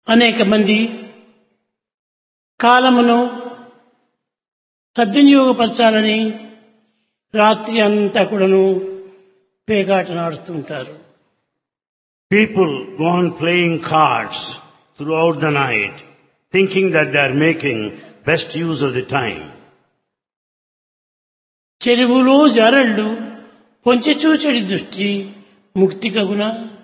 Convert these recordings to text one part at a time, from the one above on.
అనేక మంది కాలమును సద్వినియోగపరచాలని రాత్రి అంతా కూడాను పేకాట ఆడుతుంటారు. People go on playing cards throughout the night, thinking that they are making best use of the time. చెరువులో జారళ్ళు పొంచెచూచెడి దృష్టి ముక్తి కగున.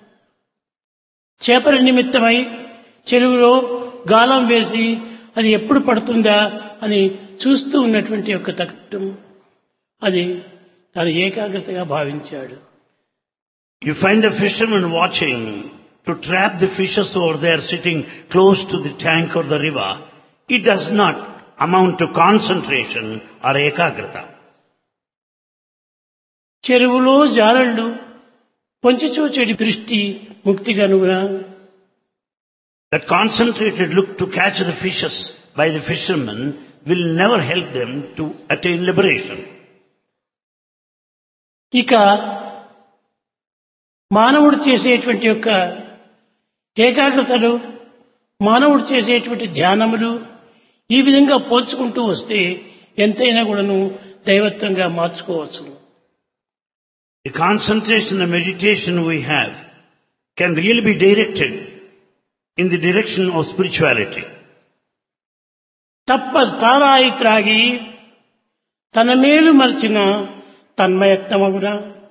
చేపల నిమిత్తమై చెరువులో గాలం వేసి అది ఎప్పుడు పడుతుందా అని చూస్తూ ఉన్నటువంటి యొక్క తత్వం అది తన ఏకాగ్రతగా భావించాడు. You find the fishermen watching to trap the fishes over there sitting close to the tank or the river. It does not amount to concentration or ekagrata. చెరువులో జారళ్ళు పొంచెచూచెడి దృష్టి ముక్తి కనుగొన. That concentrated look to catch the fishes by the fishermen will never help them to attain liberation. ఇక మానవుడు చేసేటువంటి యొక్క ఏకాగ్రతలు, మానవుడు చేసేటువంటి ధ్యానములు ఈ విధంగా పోల్చుకుంటూ వస్తే ఎంతైనా కూడాను దైవత్వంగా మార్చుకోవచ్చు. The concentration and meditation we have can really be directed in the direction of spirituality. తప్ప తారాయి త్రాగి తన మేలు మర్చిన తన్మయత్వమగున.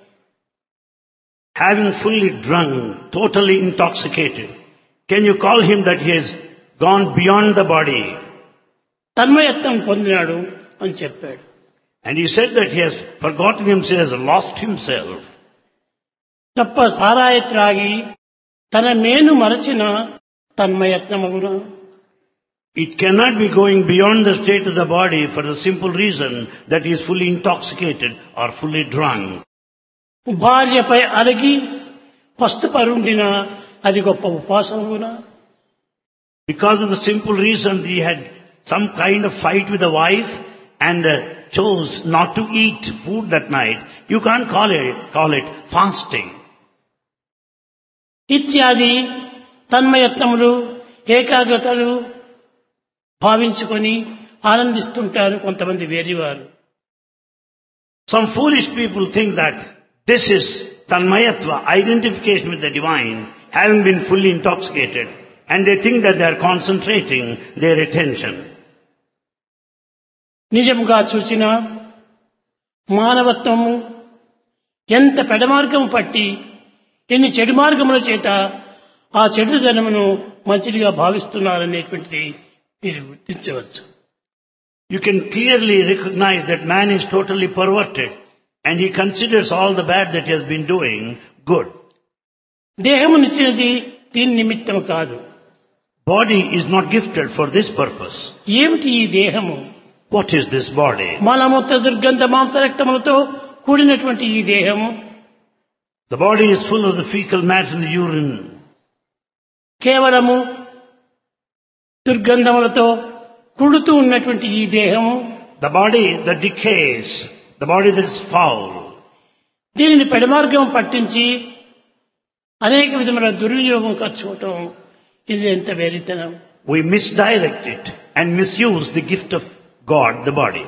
Having fully drunk, totally intoxicated, can you call him that he has gone beyond the body? తన్మయత్వం పొందినాడు అని చెప్పాడు. And he said that he has forgotten himself, has lost himself. తప్ప తారాయి త్రాగి తన మేను మరచిన తన్మయత్వమగున. It cannot be going beyond the state of the body for the simple reason that he is fully intoxicated or fully drunk. భార్యపై అలగి పస్తు పరుండిన అది గొప్ప ఉపాసనగున. Because of the simple reason that he had some kind of fight with the wife and chose not to eat food that night, you can't call it fasting. ఇత్యాది తన్మయత్నములు, ఏకాగ్రతలు భావించుకొని ఆనందిస్తుంటారు కొంతమంది వేరివారు. Some foolish people think that this is tanmayatva, identification with the divine, having been fully intoxicated, and they think that they are concentrating their attention. నిజంగా చూచిన మానవత్వము ఎంత పెడమార్గము పట్టి ఎన్ని చెడు మార్గముల చేత ఆ చెడుదనమును మంచిదిగా భావిస్తున్నారనేటువంటిది మీరు గుర్తించవచ్చు. You can clearly recognize that man is totally perverted and he considers all the bad that he has been doing good. దేహమునిచ్చినది దీని నిమిత్తము కాదు. Body is not gifted for this purpose. ఏమిటి ఈ దేహము? What is this body? మలమూత్ర దుర్గంధ మాంసరక్తములతో కూడినటువంటి ఈ దేహము. The body is full of the fecal matter and the urine. కేవలము దుర్గంధములతో కుడుతూ ఉన్నటువంటి ఈ దేహము. The body that decays, the body that is foul. దీనిని పెడమార్గం పట్టించి అనేక విధముల దుర్వినియోగం ఖర్చుకోవటం ఇది ఎంత వేరితనం. We misdirect it and misuse the gift of God, the body.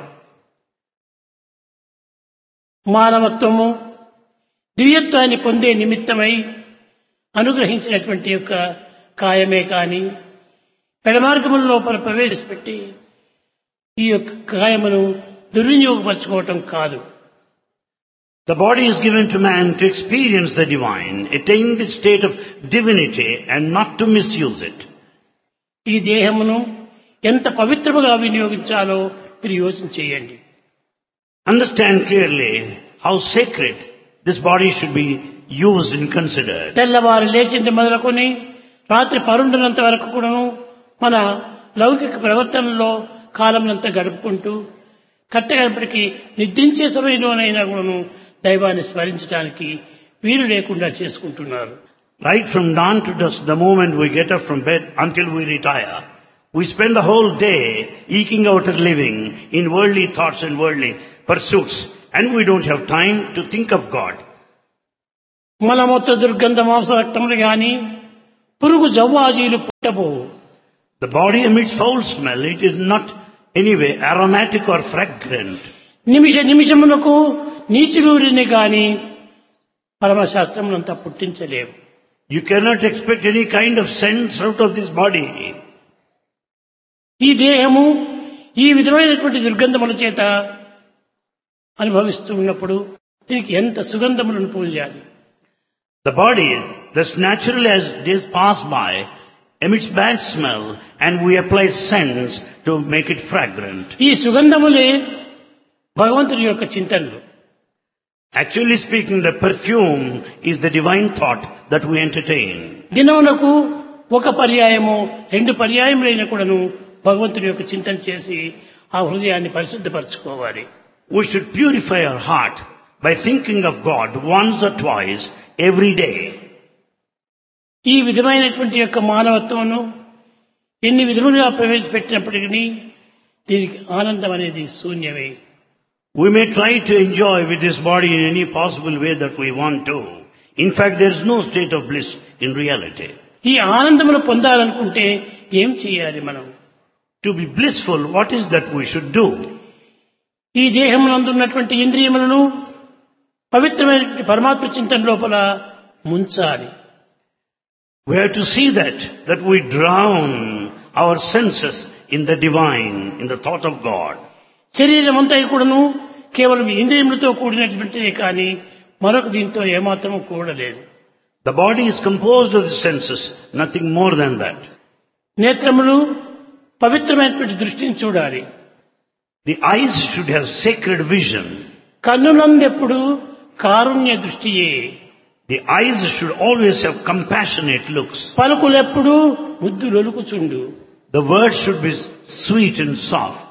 మానవత్వము దివ్యత్వాన్ని పొందే నిమిత్తమై అనుగ్రహించినటువంటి యొక్క కాయమే కాని పెడమార్గముల లోపల ప్రవేశపెట్టి ఈ యొక్క కాయమును దుర్వినియోగపరచుకోవటం కాదు. The body is given to man to experience the divine, attain the state of divinity and not to misuse it. ఈ దేహమును ఎంత పవిత్రముగా వినియోగించాలో మీరు యోచన చేయండి. Understand clearly how sacred this body should be used and considered. తెల్లవారు లేచింది మొదలుకొని రాత్రి పరుండునంత వరకు కూడాను మన లౌకిక ప్రవర్తనలో కాలమునంతా గడుపుకుంటూ కట్టగడపటికి నిద్రించే సమయంలోనైనా కూడాను దైవాన్ని స్మరించడానికి వీలు లేకుండా చేసుకుంటున్నారు. Right from dawn to dusk, the moment we get up from bed until we retire, we spend the whole day eking out a living in worldly thoughts and worldly pursuits, and we don't have time to think of God. మలమూత్ర దుర్గంధ మాంసరక్తములు గాని పురుగు జవ్వాజీలు పుట్టబోవు. The body emits foul smell. It is not anyway aromatic or fragrant. నిమిషమునకు నీచులూరిని గాని పరమశాస్త్రమునంతా పుట్టించలేవు. You cannot expect any kind of sense out of this body. ఈ దేహము ఈ విధమైనటువంటి దుర్గంధముల చేత అనుభవిస్తూ ఉన్నప్పుడు దీనికి ఎంత సుగంధములను పూయాలి. The body, thus naturally as days pass by, emits bad smell and we apply scents to make it fragrant. ఈ సుగంధములే భగవంతుని యొక్క చింతనలు. Actually speaking, the perfume is the divine thought that we entertain. దినమునకు ఒక పర్యాయము రెండు పర్యాయములైన కూడాను భగవంతుని యొక్క చింతన చేసి ఆ హృదయాన్ని పరిశుద్ధపరచుకోవాలి. We should purify our heart by thinking of God once or twice every day. ఈ విధమైనటువంటి యొక్క మానవత్వమును ఎన్ని విధములుగా ప్రవేశపెట్టినప్పటికీ దీనికి ఆనందం అనేది శూన్యమే. We may try to enjoy with this body in any possible way that we want to. In fact, there is no state of bliss in reality. ఈ ఆనందమును పొందాలనుకుంటే ఏం చేయాలి మనం? To be blissful, what is that we should do? ఈ దేహమునందున్నటువంటి ఇంద్రియములను పవిత్రమైనటువంటి పరమాత్మ చింతన లోపల ముంచాలి. We have to see that we drown our senses in the divine, in the thought of God. శరీరం అంతా కూడాను కేవలం ఇంద్రియములతో కూడినటువంటిదే కానీ మరొక దీంతో ఏమాత్రము కూడలేదు. The body is composed of the senses, nothing more than that. నేత్రములు పవిత్రమైనటువంటి దృష్టిని చూడాలి. The eyes should have sacred vision. కన్నులందెప్పుడు Karunya దృష్టియే. The eyes should always have compassionate looks. పలుకులెప్పుడు ముద్దులొలుకుచుండు. The words should be sweet and soft.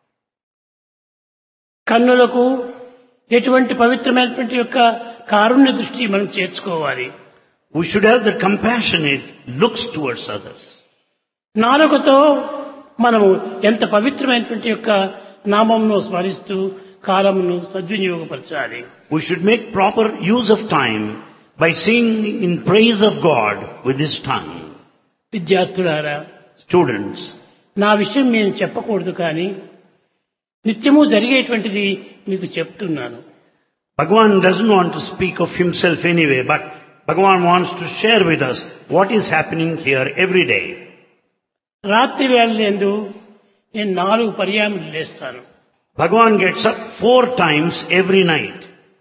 కన్నులకు ఎటువంటి పవిత్రమైనటువంటి యొక్క కారుణ్య దృష్టి మనం చేర్చుకోవాలి. We should have the compassionate looks towards others. నాలుకతో మనము ఎంత పవిత్రమైనటువంటి యొక్క నామమును స్మరిస్తూ కాలమును సద్వినియోగపరచాలి. We should make proper use of time by singing in praise of God with this tongue. విద్యార్థులారా, Students, నా విషయం నేను చెప్పకూడదు కానీ నిత్యము జరిగేటువంటిది మీకు చెప్తున్నాను. Bhagavan doesn't want to speak of himself anyway, but Bhagavan wants to share with us what is happening here every day. రాత్రి వేళలందు నేను 4 పర్యాయములు లేస్తాను. Bhagavan gets up 4 times every night.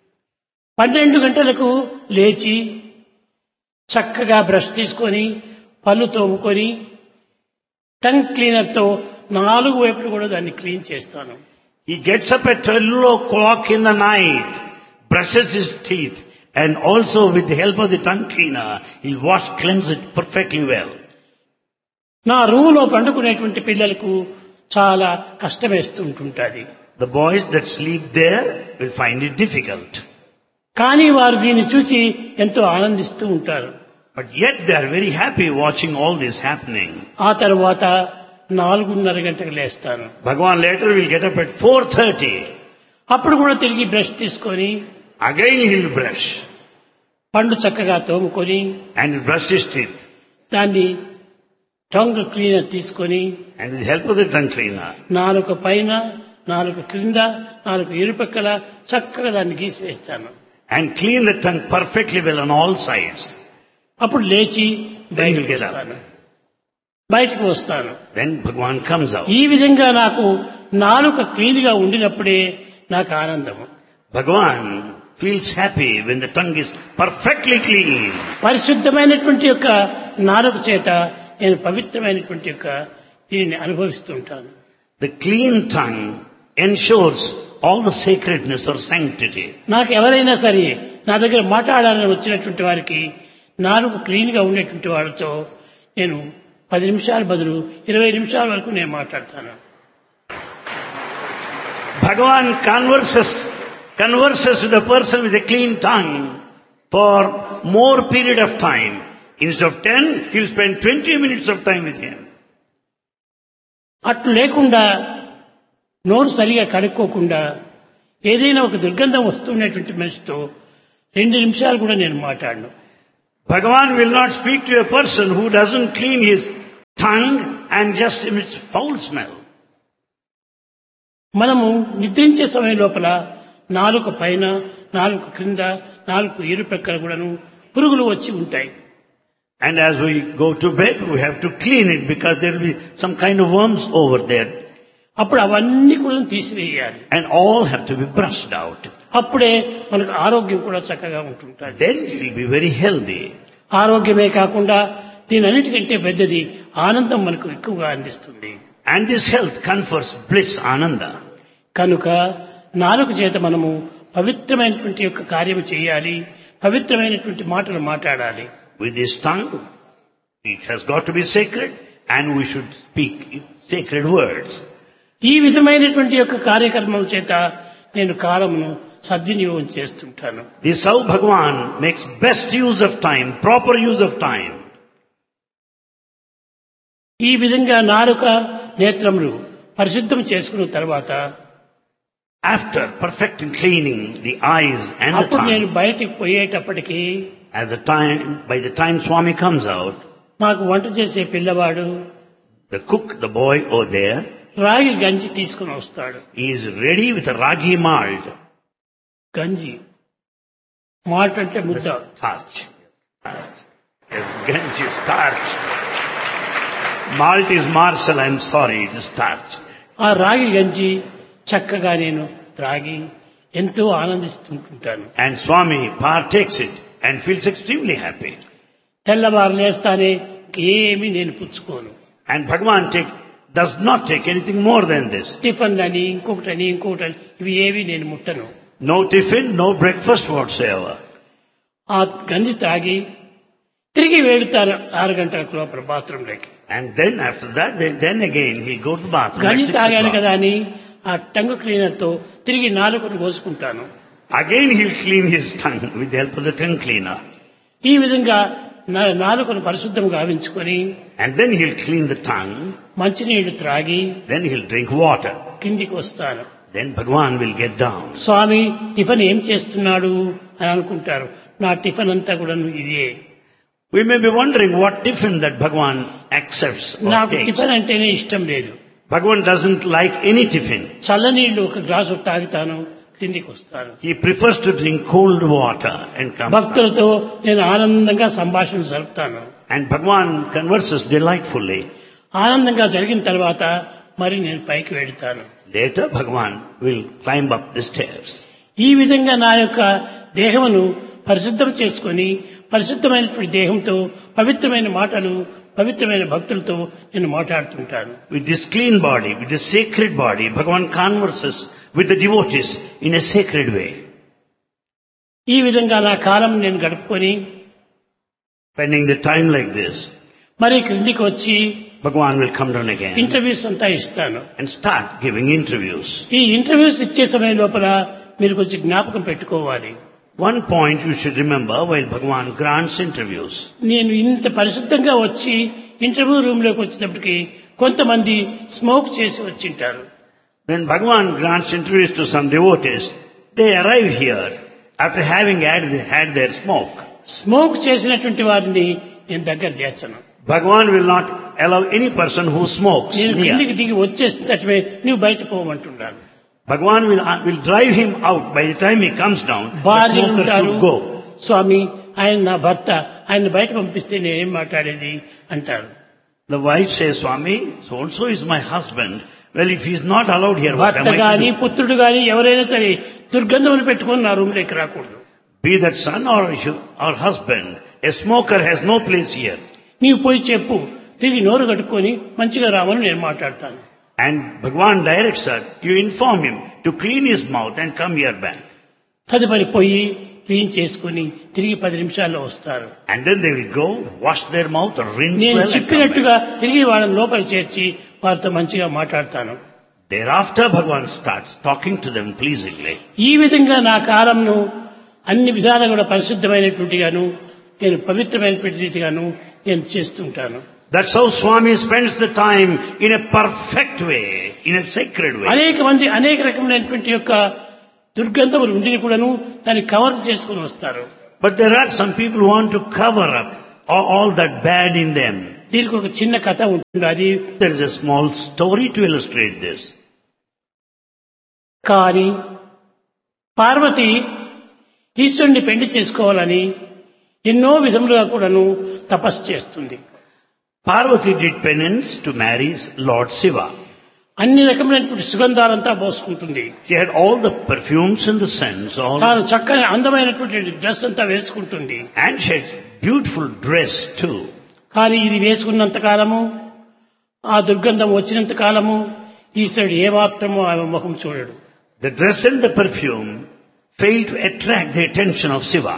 12 గంటలకు లేచి చక్కగా బ్రష్ తీసుకొని పళ్ళు తోముకొని టంగ్ క్లీనర్తో 4 వైపులు కూడా దాన్ని క్లీన్ చేస్తాను. He gets up at 12 o'clock in the night, brushes his teeth, and also with the help of the tongue cleaner, he'll cleanse it perfectly well. నా రూములో పండుకునేటువంటి పిల్లలకు చాలా కష్టమేస్తూ ఉంటుంటుంది. The boys that sleep there will find it difficult. కానీ వారు దీన్ని చూసి ఎంతో ఆనందిస్తూ ఉంటారు. But yet they are very happy watching all this happening. ఆ తర్వాత 4:30 గంటలకు లేస్తాను. Bhagavan later will get up at 4:30. అప్పుడు కూడా తిరిగి బ్రష్ తీసుకొని Again he'll brush. పండు చక్కగా తోముకొని And he'll brush his teeth. దాన్ని టంగ్ క్లీనర్ తీసుకొని And with the help of the tongue cleaner. నాలుక పైన, నాలుక క్రింద, నాలుక ఇరుపక్కల చక్కగా దాన్ని గీసివేస్తాను. And clean the tongue perfectly well on all sides. అప్పుడు లేచి Then he'll get up. బయటకు వస్తాను. Then Bhagavan comes out. ఈ విధంగా నాకు నాలుక క్లీన్ గా ఉండినప్పుడే నాకు ఆనందము. Bhagavan feels happy when the tongue is perfectly clean. పరిశుద్ధమైనటువంటి యొక్క నాలుక చేత నేను పవిత్రమైనటువంటి యొక్క దీనిని అనుభవిస్తూ ఉంటాను. The clean tongue ensures all the sacredness or sanctity. నాకు ఎవరైనా సరే నా దగ్గర మాట్లాడాలని వచ్చినటువంటి వారికి నాలుక క్లీన్ గా ఉండేటువంటి వాళ్ళతో నేను 10 నిమిషాల బదులు 20 నిమిషాల వరకు నేను మాట్లాడతాను. Bhagavan converses with a person with a clean tongue for more period of time. Instead of 10, he'll spend 20 minutes of time with him. అట్లు లేకుండా నోరు సరిగా కడుక్కోకుండా ఏదైనా ఒక దుర్గంధం వస్తున్నటువంటి మనిషితో 2 నిమిషాలు కూడా నేను మాట్లాడను. Bhagavan will not speak to a person who doesn't clean his tongue and just emits foul smell. మనము నిద్రించే సమయం లోపల నాలుక పైన, నాలుక క్రింద, నాలుగు ఇరుప్రక్కల కూడాను పురుగులు వచ్చి ఉంటాయి. And as we go to bed, we have to clean it because there will be some kind of worms over there. అప్పుడు అవన్నీ కూడా తీసివేయాలి. And all have to be brushed out. అప్పుడే మనకు ఆరోగ్యం కూడా చక్కగా ఉంటుంటుంది. Then it will be very healthy. ఆరోగ్యమే కాకుండా దీని అన్నిటికంటే పెద్దది ఆనందం మనకు ఎక్కువగా అందిస్తుంది. And this health confers bliss, ananda. కనుక నాలుక చేత మనము పవిత్రమైనటువంటి యొక్క కార్యము చేయాలి, పవిత్రమైనటువంటి మాటలు మాట్లాడాలి. With this tongue, it has got to be sacred and we should speak sacred words. ఈ విధమైనటువంటి యొక్క కార్యక్రమం చేత నేను కాలమును సద్వినియోగం చేస్తుంటాను. This how Bhagavan makes best use of time, proper use of time. ఈ విధంగా నాలుక నేత్రములు పరిశుద్ధం చేసుకున్న తర్వాత After perfecting cleaning the eyes and the అప్పుడు నేను tongue, బయటికి పోయేటప్పటికి by the time Swami comes out, మాకు వంట చేసే పిల్లవాడు the cook, the boy over there, రాగి గంజి తీసుకుని వస్తాడు. he is ready with a ragi malt. గంజి మాల్ట్ అంటే ముద్ద. Starch. Yes, ganji is starch. Malt is marcel, I'm sorry, it is starch. ఆ రాగి గంజి చక్కగా నేను త్రాగి ఎంతో ఆనందిస్తుంటాను. And Swami partakes it and feels extremely happy. తెల్లవారు లేస్తానే ఏమీ నేను పుచ్చుకోను. And Bhagavan does not take anything more than this. Tiffin అని ఇంకొకటని ఇవి ఏవి నేను ముట్టను. No tiffin, no breakfast whatsoever. ఆ గంజి తాగి తిరిగి వెళ్తారు 6 గంటల లోపల బాత్రూంలోకి. And then after that, then again he'll go to the bathroom at గంజి 6 తాగాను o'clock. కదా అని ఆ టంగ్ క్లీనర్ తో తిరిగి నాలుకను కోసుకుంటాను. Again he'll clean his tongue with the help of the tongue cleaner. ఈ విధంగా నాలుకను పరిశుద్ధంగా గావించుకొని And then he'll clean the tongue. మంచినీళ్లు త్రాగి Then he'll drink water. కిందికి వస్తాను. Then Bhagavan will get down. Swamy tiffin ఏం చేస్తున్నాడు అని అనుకుంటారు. నా టిఫిన్ అంతా కూడా ఇదే. We may be wondering what tiffin that Bhagavan accepts or నాకు takes. టిఫిన్ అంటేనే ఇష్టం లేదు. Bhagavan doesn't like any tiffin. చల్లనీళ్లు ఒక గ్లాసు తాగుతాను, కిందికి వస్తాను. He prefers to drink cold water and come back. భక్తులతో నేను ఆనందంగా సంభాషణ జరుపుతాను. And Bhagavan converses delightfully. ఆనందంగా జరిగిన తర్వాత మరి నేను పైకి వెళ్తాను. Later Bhagavan will climb up the stairs. ఈ విధంగా నా యొక్క దేహమును పరిశుద్ధం చేసుకొని పరిశుద్ధమైనటువంటి దేహంతో పవిత్రమైన మాటలు, పవిత్రమైన భక్తులతో నేను మాట్లాడుతుంటాను. With this clean body, with this sacred body, Bhagavan converses with the devotees in a sacred way. ఈ విధంగా నా కాలం నేను గడుపుకొని Spending the time like this, మరి క్రిందికి వచ్చి Bhagavan will come down again interviews అంతా ఇస్తాను. and start giving interviews. ఈ ఇంటర్వ్యూస్ ఇచ్చే సమయం లోపల మీరు కొంచెం జ్ఞాపకం పెట్టుకోవాలి. One point you should remember while Bhagavan grants interviews. నేను ఇంత పరిశుద్ధంగా వచ్చి ఇంటర్వ్యూ రూమ్ లోకి వచ్చేటప్పటికి కొంతమంది స్మోక్ చేసి వచ్చింటారు. When Bhagavan grants interviews to some devotees, they arrive here after having had their smoke. Smoke చేసినటువంటి వారిని నేను దగ్గర చేర్చను. Bhagavan will not allow any person who smokes నేను near. కిందికి దిగి వచ్చేస్తే నువ్వు బయట పోవమంటున్నాను. Bhagavan will drive him out. By the time he comes down, the భార్య smoker ఉంటారు, should go. స్వామి ఆయన నా భర్త, ఆయన బయట పంపిస్తే నేనేం మాట్లాడేది అంటారు. The wife says, Swami, so-and-so is my husband. Well, if he's not allowed here, what am భర్త I గాని to do? పుత్రుడు గాని ఎవరైనా సరే దుర్గంధములు పెట్టుకొని నా రూమ్ లోకి రాకూడదు. Be that son or husband, a smoker has no place here. నీవు పోయి చెప్పు, తిరిగి నోరు కట్టుకొని మంచిగా రామని నేను మాట్లాడతాను. And Bhagavan directs her, you inform him to clean his mouth and come here back. తదుపరి పోయి క్లీన్ చేసుకుని తిరిగి 10 నిమిషాల్లో వస్తారు. And then they will go, wash their mouth, rinse నేను well and come back. చెప్పినట్టుగా తిరిగి వాళ్ళని లోపల చేర్చి వారితో మంచిగా మాట్లాడతాను. Thereafter Bhagavan starts talking to them pleasingly. ఈ విధంగా నా కాలంను అన్ని విధాలుగా కూడా పరిశుద్ధమైనటువంటిగాను నేను పవిత్రమైనటువంటి రీతిగాను నేను చేస్తుంటాను. That's how Swami spends the time in a perfect way, in a sacred way. అనేక మంది అనేక రకమైనటువంటి యొక్క దుర్గంధములు ఉండిని కూడాను దాన్ని కవర్ చేసుకుని వస్తారు. But there are some people who want to cover up all that bad in them. దీనికి ఒక చిన్న కథ ఉంటుంది. అది There is a small story to illustrate this. కానీ పార్వతి ఈశ్వరుని పెళ్లి చేసుకోవాలని ఎన్నో విధములుగా కూడాను తపస్సు చేస్తుంది. Parvati did penance to marry Lord Shiva. అన్ని రకమైనటువంటి సుగంధాలంతా పోసుకుంటుంది. She had all the perfumes and the scents, తాను చక్కని అందమైనటువంటి డ్రెస్ అంతా వేసుకుంటుంది. and she had beautiful dress too. కానీ ఇది వేసుకున్నంత కాలము, ఆ దుర్గంధం వచ్చినంత కాలము ఈశ్వరుడు ఏమాత్రమో ఆమె ముఖం చూడడు. The dress and the perfume failed to attract the attention of Shiva.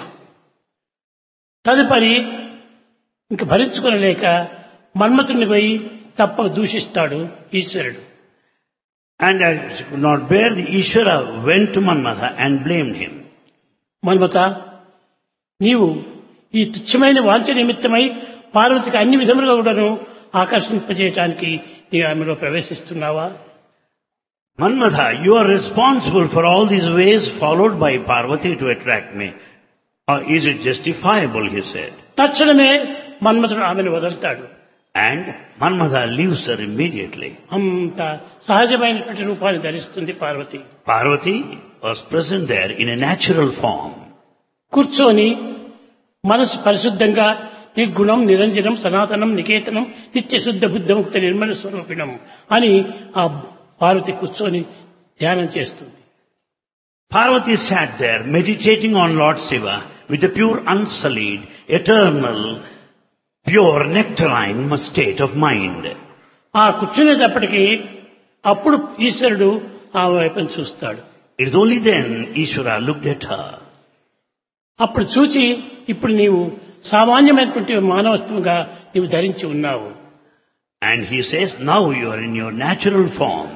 తదుపరి ఇంక భరించుకొనలేక మన్మథుని పోయి తప్ప దూషిస్తాడు ఈశ్వరుడు. And as she could not bear, the Ishvara went to Manmatha and blamed him. Manmatha, నీవు ఈ తుచ్చమైన వాంఛ నిమిత్తమై పార్వతికి అన్ని విధములుగా కూడాను ఆకర్షింపజేయటానికి నీ ఆమెలో ప్రవేశిస్తున్నావా? Manmatha, you are responsible for all these ways followed by Parvati to attract me. Or is it justifiable, he said. తక్షణమే మన్మథుడు ఆమెను వదులుతాడు. And Manmatha leaves her immediately. అంత సహజమైనటువంటి రూపాన్ని ధరిస్తుంది Parvati. Parvati was present there in a natural form. కూర్చొని మనసు పరిశుద్ధంగా నిర్గుణం నిరంజనం సనాతనం నికేతనం నిత్య శుద్ధ బుద్ధముక్త నిర్మల స్వరూపిణం అని ఆ పార్వతి కూర్చొని ధ్యానం చేస్తుంది. Parvati sat there meditating on Lord Shiva with a pure, unsullied, eternal, pure, nectarine state of mind. ఆ కూర్చునేటప్పటికీ అప్పుడు ఈశ్వరుడు ఆ వైపును చూస్తాడు. It is only then Ishvara looked at her. అప్పుడు చూచి ఇప్పుడు నీవు సామాన్యమైనటువంటి మానవత్వంగా నీవు ధరించి ఉన్నావు. And he says, now you are in your natural form.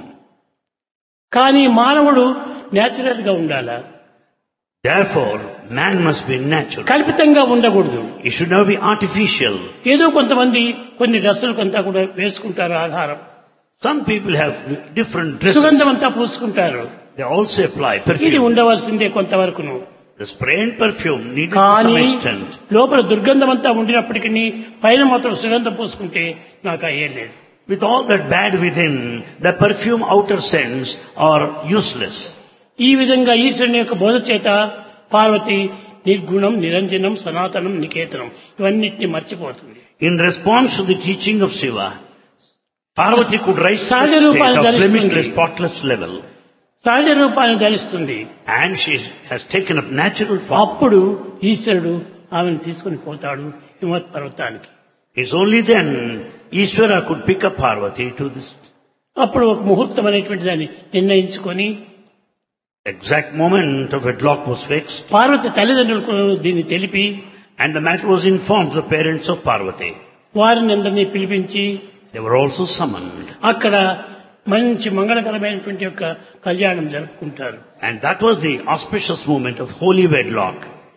కానీ మానవుడు నేచురల్ గా ఉండాలా? Therefore, man must be natural. కల్పితంగా ఉండకూడదు. He should not be artificial. ఏదో కొంతమంది కొన్ని డ్రెస్సులు కొంత కూడా వేసుకుంటారు ఆధారం. Some people have different dresses. సుగంధం అంతా పూసుకుంటారు. They also apply ఇది perfume. ఉండవలసిందే కొంతవరకును. The spray and perfume needed to కానీ some extent. లోపల దుర్గంధం అంతా ఉండినప్పటికీ పైన మాత్రం సుగంధం పూసుకుంటే నాకు అయ్యేది లేదు. With all that bad within, the perfume outer scents are useless. ఈ విధంగా ఈశ్వరుని యొక్క బోధ చేత పార్వతి నిర్గుణం నిరంజనం సనాతనం నికేతనం ఇవన్నిటిని మర్చిపోతుంది. In response to the teaching of Shiva, Parvati could rise to సహజ the రూపాన్ని state of ధరిస్తుంది. blemishless, spotless level. సహజ రూపాన్ని ధరిస్తుంది. And she has taken up natural form. అప్పుడు ఈశ్వరుడు ఆమెను తీసుకుని పోతాడు హిమవత్ పర్వతానికి. It's only then Ishvara could pick up Parvati to this అప్పుడు ఒక ముహూర్తం అనేటువంటి దాన్ని నిర్ణయించుకొని exact moment of wedlock was fixed. Parvati తల్లిదండ్రులకు దీన్ని తెలిపి And the matter was informed to the parents of Parvati. వారిని అందరినీ పిలిపించి They were also summoned. అక్కడ మంచి మంగళకరమైనటువంటి యొక్క కళ్యాణం జరుపుకుంటారు. And that was the auspicious moment of holy wedlock.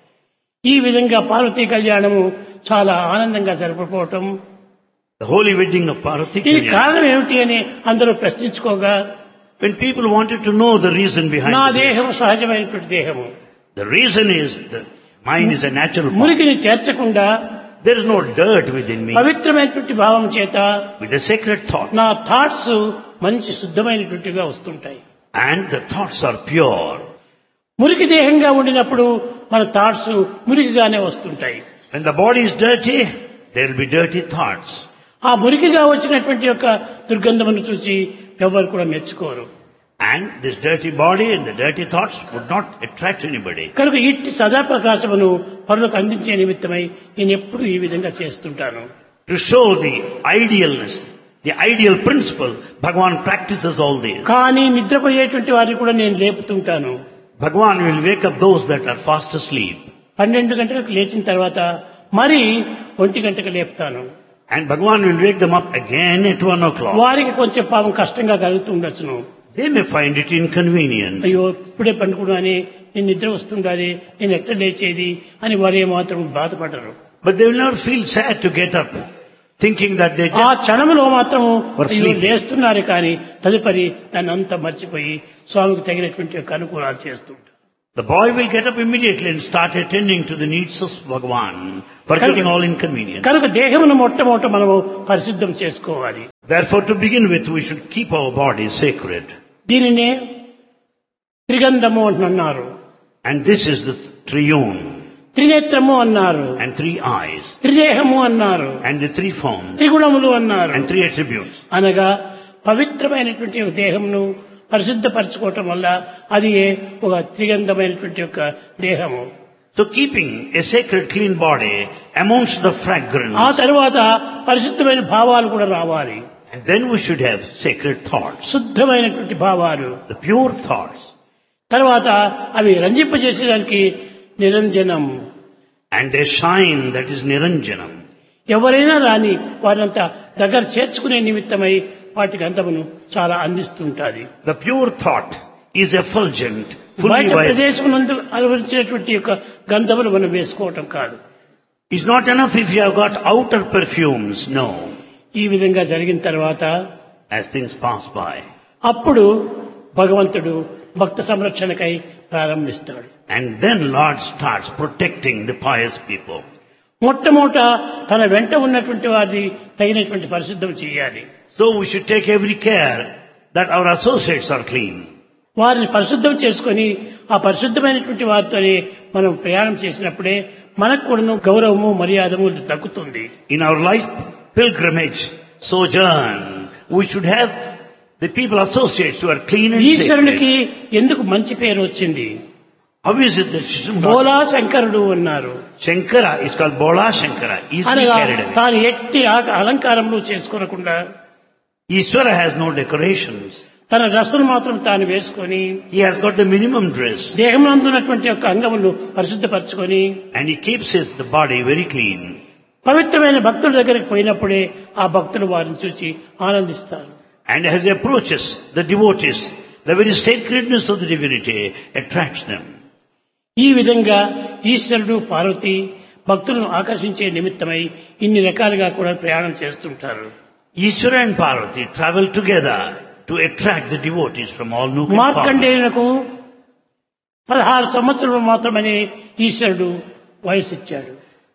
ఈ విధంగా పార్వతీ కళ్యాణము చాలా ఆనందంగా జరపకపోవటం. The holy wedding of Parvati. దీని కారణం ఏమిటి అని అందరూ ప్రశ్నించుకోగా When people wanted to know the reason behind నా this, దేహము సహజమైనటువంటి దేహము, the reason is that mine is a natural form. మురికిని చేర్చకుండా There is no dirt within me. పవిత్రమైనటువంటి భావం చేత With a sacred thought. నా థాట్స్ మంచి శుద్ధమైనటువంటిగా వస్తుంటాయి. And the thoughts are pure. మురికి దేహంగా ఉండినప్పుడు మన థాట్స్ మురికిగానే వస్తుంటాయి. When the body is dirty, there will be dirty thoughts. ఆ మురికిగా వచ్చినటువంటి యొక్క దుర్గంధమును చూసి ఎవరు కూడా మెచ్చుకోరు. And this dirty body and the dirty thoughts would not attract anybody. కనుక ఇట్టి సదాప్రకాశమును పరులకు అందించే నిమిత్తమై నేను ఎప్పుడు ఈ విధంగా చేస్తుంటాను. To show the idealness, the ideal principle, Bhagavan practices all this. కానీ నిద్రపోయేటువంటి వారిని కూడా నేను లేపుతుంటాను. Bhagavan will wake up those that are fast asleep. 12 గంటలకు లేచిన తర్వాత మరి 1 గంటకు లేపుతాను. And Bhagavan will wake them up again at 1 o'clock. వారికి కొంచెం పాపం కష్టంగా కలుగుతుండొచ్చును. They may find it inconvenient. అయ్యో ఇప్పుడే పండుకున్నాని, నేను నిద్ర వస్తుండాలి, నేను ఎట్లా లేచేది అని వారు ఏమాత్రం బాధపడరు. But they will never feel sad to get up, thinking that they ఆ just... క్షణంలో మాత్రం Or అయ్యో sleep. లేస్తున్నారు కానీ తదుపరి దాన్ని అంతా మర్చిపోయి స్వామికి తగినటువంటి యొక్క అనుకూలాలు చేస్తుంటారు. The boy will get up immediately and start attending to the needs of Bhagavan, forgetting all inconvenience. కనుక దేహమును మొట్టమొదట మనము పరిశుద్ధం చేసుకోవాలి. Therefore, to begin with, we should keep our body sacred. దీనినే త్రిగంధము అంటున్నారు, And this is the triune, త్రినేత్రము అన్నారు, and three eyes, త్రిదేహము అన్నారు, and the three forms, త్రిగుణములు అన్నారు. and three attributes. అనగా పవిత్రమైనటువంటి ఒక దేహమును పరిశుద్ధపరచుకోవటం వల్ల అది ఒక త్రిగంధమైనటువంటి ఒక దేహము. So keeping a sacred clean body amongst the ఆ fragrance, తరువాత పరిశుద్ధమైన భావాలు కూడా రావాలి. and then we should have sacred thoughts, శుద్ధమైనటువంటి భావాలు. the pure thoughts, తర్వాత అవి రంజింపజేసేదానికి నిరంజనం. and they shine, that is Niranjanam. ఎవరైనా రాని వారంతా దగ్గర చేర్చుకునే నిమిత్తమై వాటి గంధమును చాలా అందిస్తుంటాది. The pure thought is effulgent, fully బయట vibrant. ప్రదేశం నందు అనుభవించినటువంటి యొక్క గంధములు మనం వేసుకోవటం కాదు. It's not enough if you have got outer perfumes, no. ఈ విధంగా జరిగిన తర్వాత As things pass by. అప్పుడు భగవంతుడు భక్త సంరక్షణకై ప్రారంభిస్తాడు. And then Lord starts protecting the pious people. మొట్టమొదట తన వెంట ఉన్నటువంటి వారిని తగినటువంటి పరిశుద్ధం చేయాలి. So we should take every care that our associates are clean. వారిని పరిశుద్ధం చేసుకొని ఆ పరిశుద్ధమైనటువంటి వారితోనే మనం ప్రయాణం చేసినప్పుడే మనకు కూడా గౌరవము మర్యాదము దక్కుతుంది. In our life pilgrimage, sojourn, we should have the people associates who are clean and ఈశ్వరునికి sacred. ఎందుకు మంచి పేరు వచ్చింది? How is it that బోలా శంకరుడు అన్నారు. Shankara is called Bola Shankara, easily అనగా carried away. తాను ఎట్టి అలంకారములు చేసుకోకుండా Ishvara has no decorations. తన డ్రెస్సును మాత్రం తాను వేసుకొని He has got the minimum dress. దేహంలో ఉన్నటువంటి యొక్క అంగములు పరిశుద్ధపరచుకొని And he keeps the body very clean. పవిత్రమైన భక్తుల దగ్గరికి పోయినప్పుడే ఆ భక్తులు వారిని చూసి ఆనందిస్తారు. And as he approaches the devotees, the very sacredness of the divinity attracts them. ఈ విధంగా ఈశ్వరుడు పార్వతి భక్తులను ఆకర్షించే నిమిత్తమై ఇన్ని రకాలుగా కూడా ప్రయాణం చేస్తుంటారు. Ishvara and Parvati travel together to attract the devotees from all nook and corner. మార్కండేయునకు 16 సంవత్సరాలు మాత్రమే ఈశ్వరుడు వయసు ఇచ్చాడు.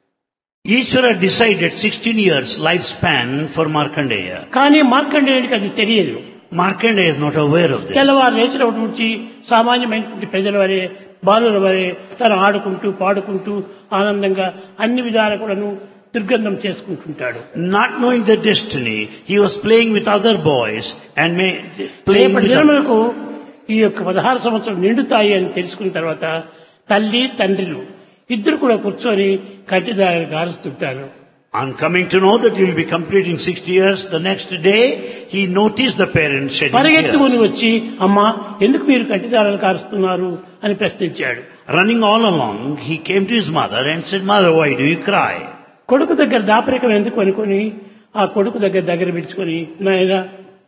Ishvara decided 16 years lifespan for Markandeya. కానీ మార్కండేయుడికి అది తెలియదు. Markandeya is not aware of this. తెల్లవారు లేచినప్పటి నుంచి సామాన్యమైనటువంటి ప్రజల వరే బాలుల వరే తను ఆడుకుంటూ పాడుకుంటూ ఆనందంగా అన్ని విధాల కూడాను దుర్గంధం చేసుకుంటుంటాడు. Not knowing the destiny, he was playing with other boys and playing with దినములకు ఈ యొక్క 16 సంవత్సరాలు నిండుతాయి అని తెలుసుకున్న తర్వాత తల్లి తండ్రులు ఇద్దరు కూడా కూర్చొని కంటిదారులు గారుస్తుంటారు. On coming to know that he will be completing 60 years, the next day he noticed the parents shedding పరిగెత్తుకుని tears. వచ్చి అమ్మా ఎందుకు మీరు కంటిదారులు కారుస్తున్నారు అని ప్రశ్నించాడు. Running all along, he came to his mother and said, "Mother, why do you cry?" కొడుకు దగ్గర దాపరికం ఎందుకు అనుకొని ఆ కొడుకు దగ్గర పిలుచుకొని నాయనా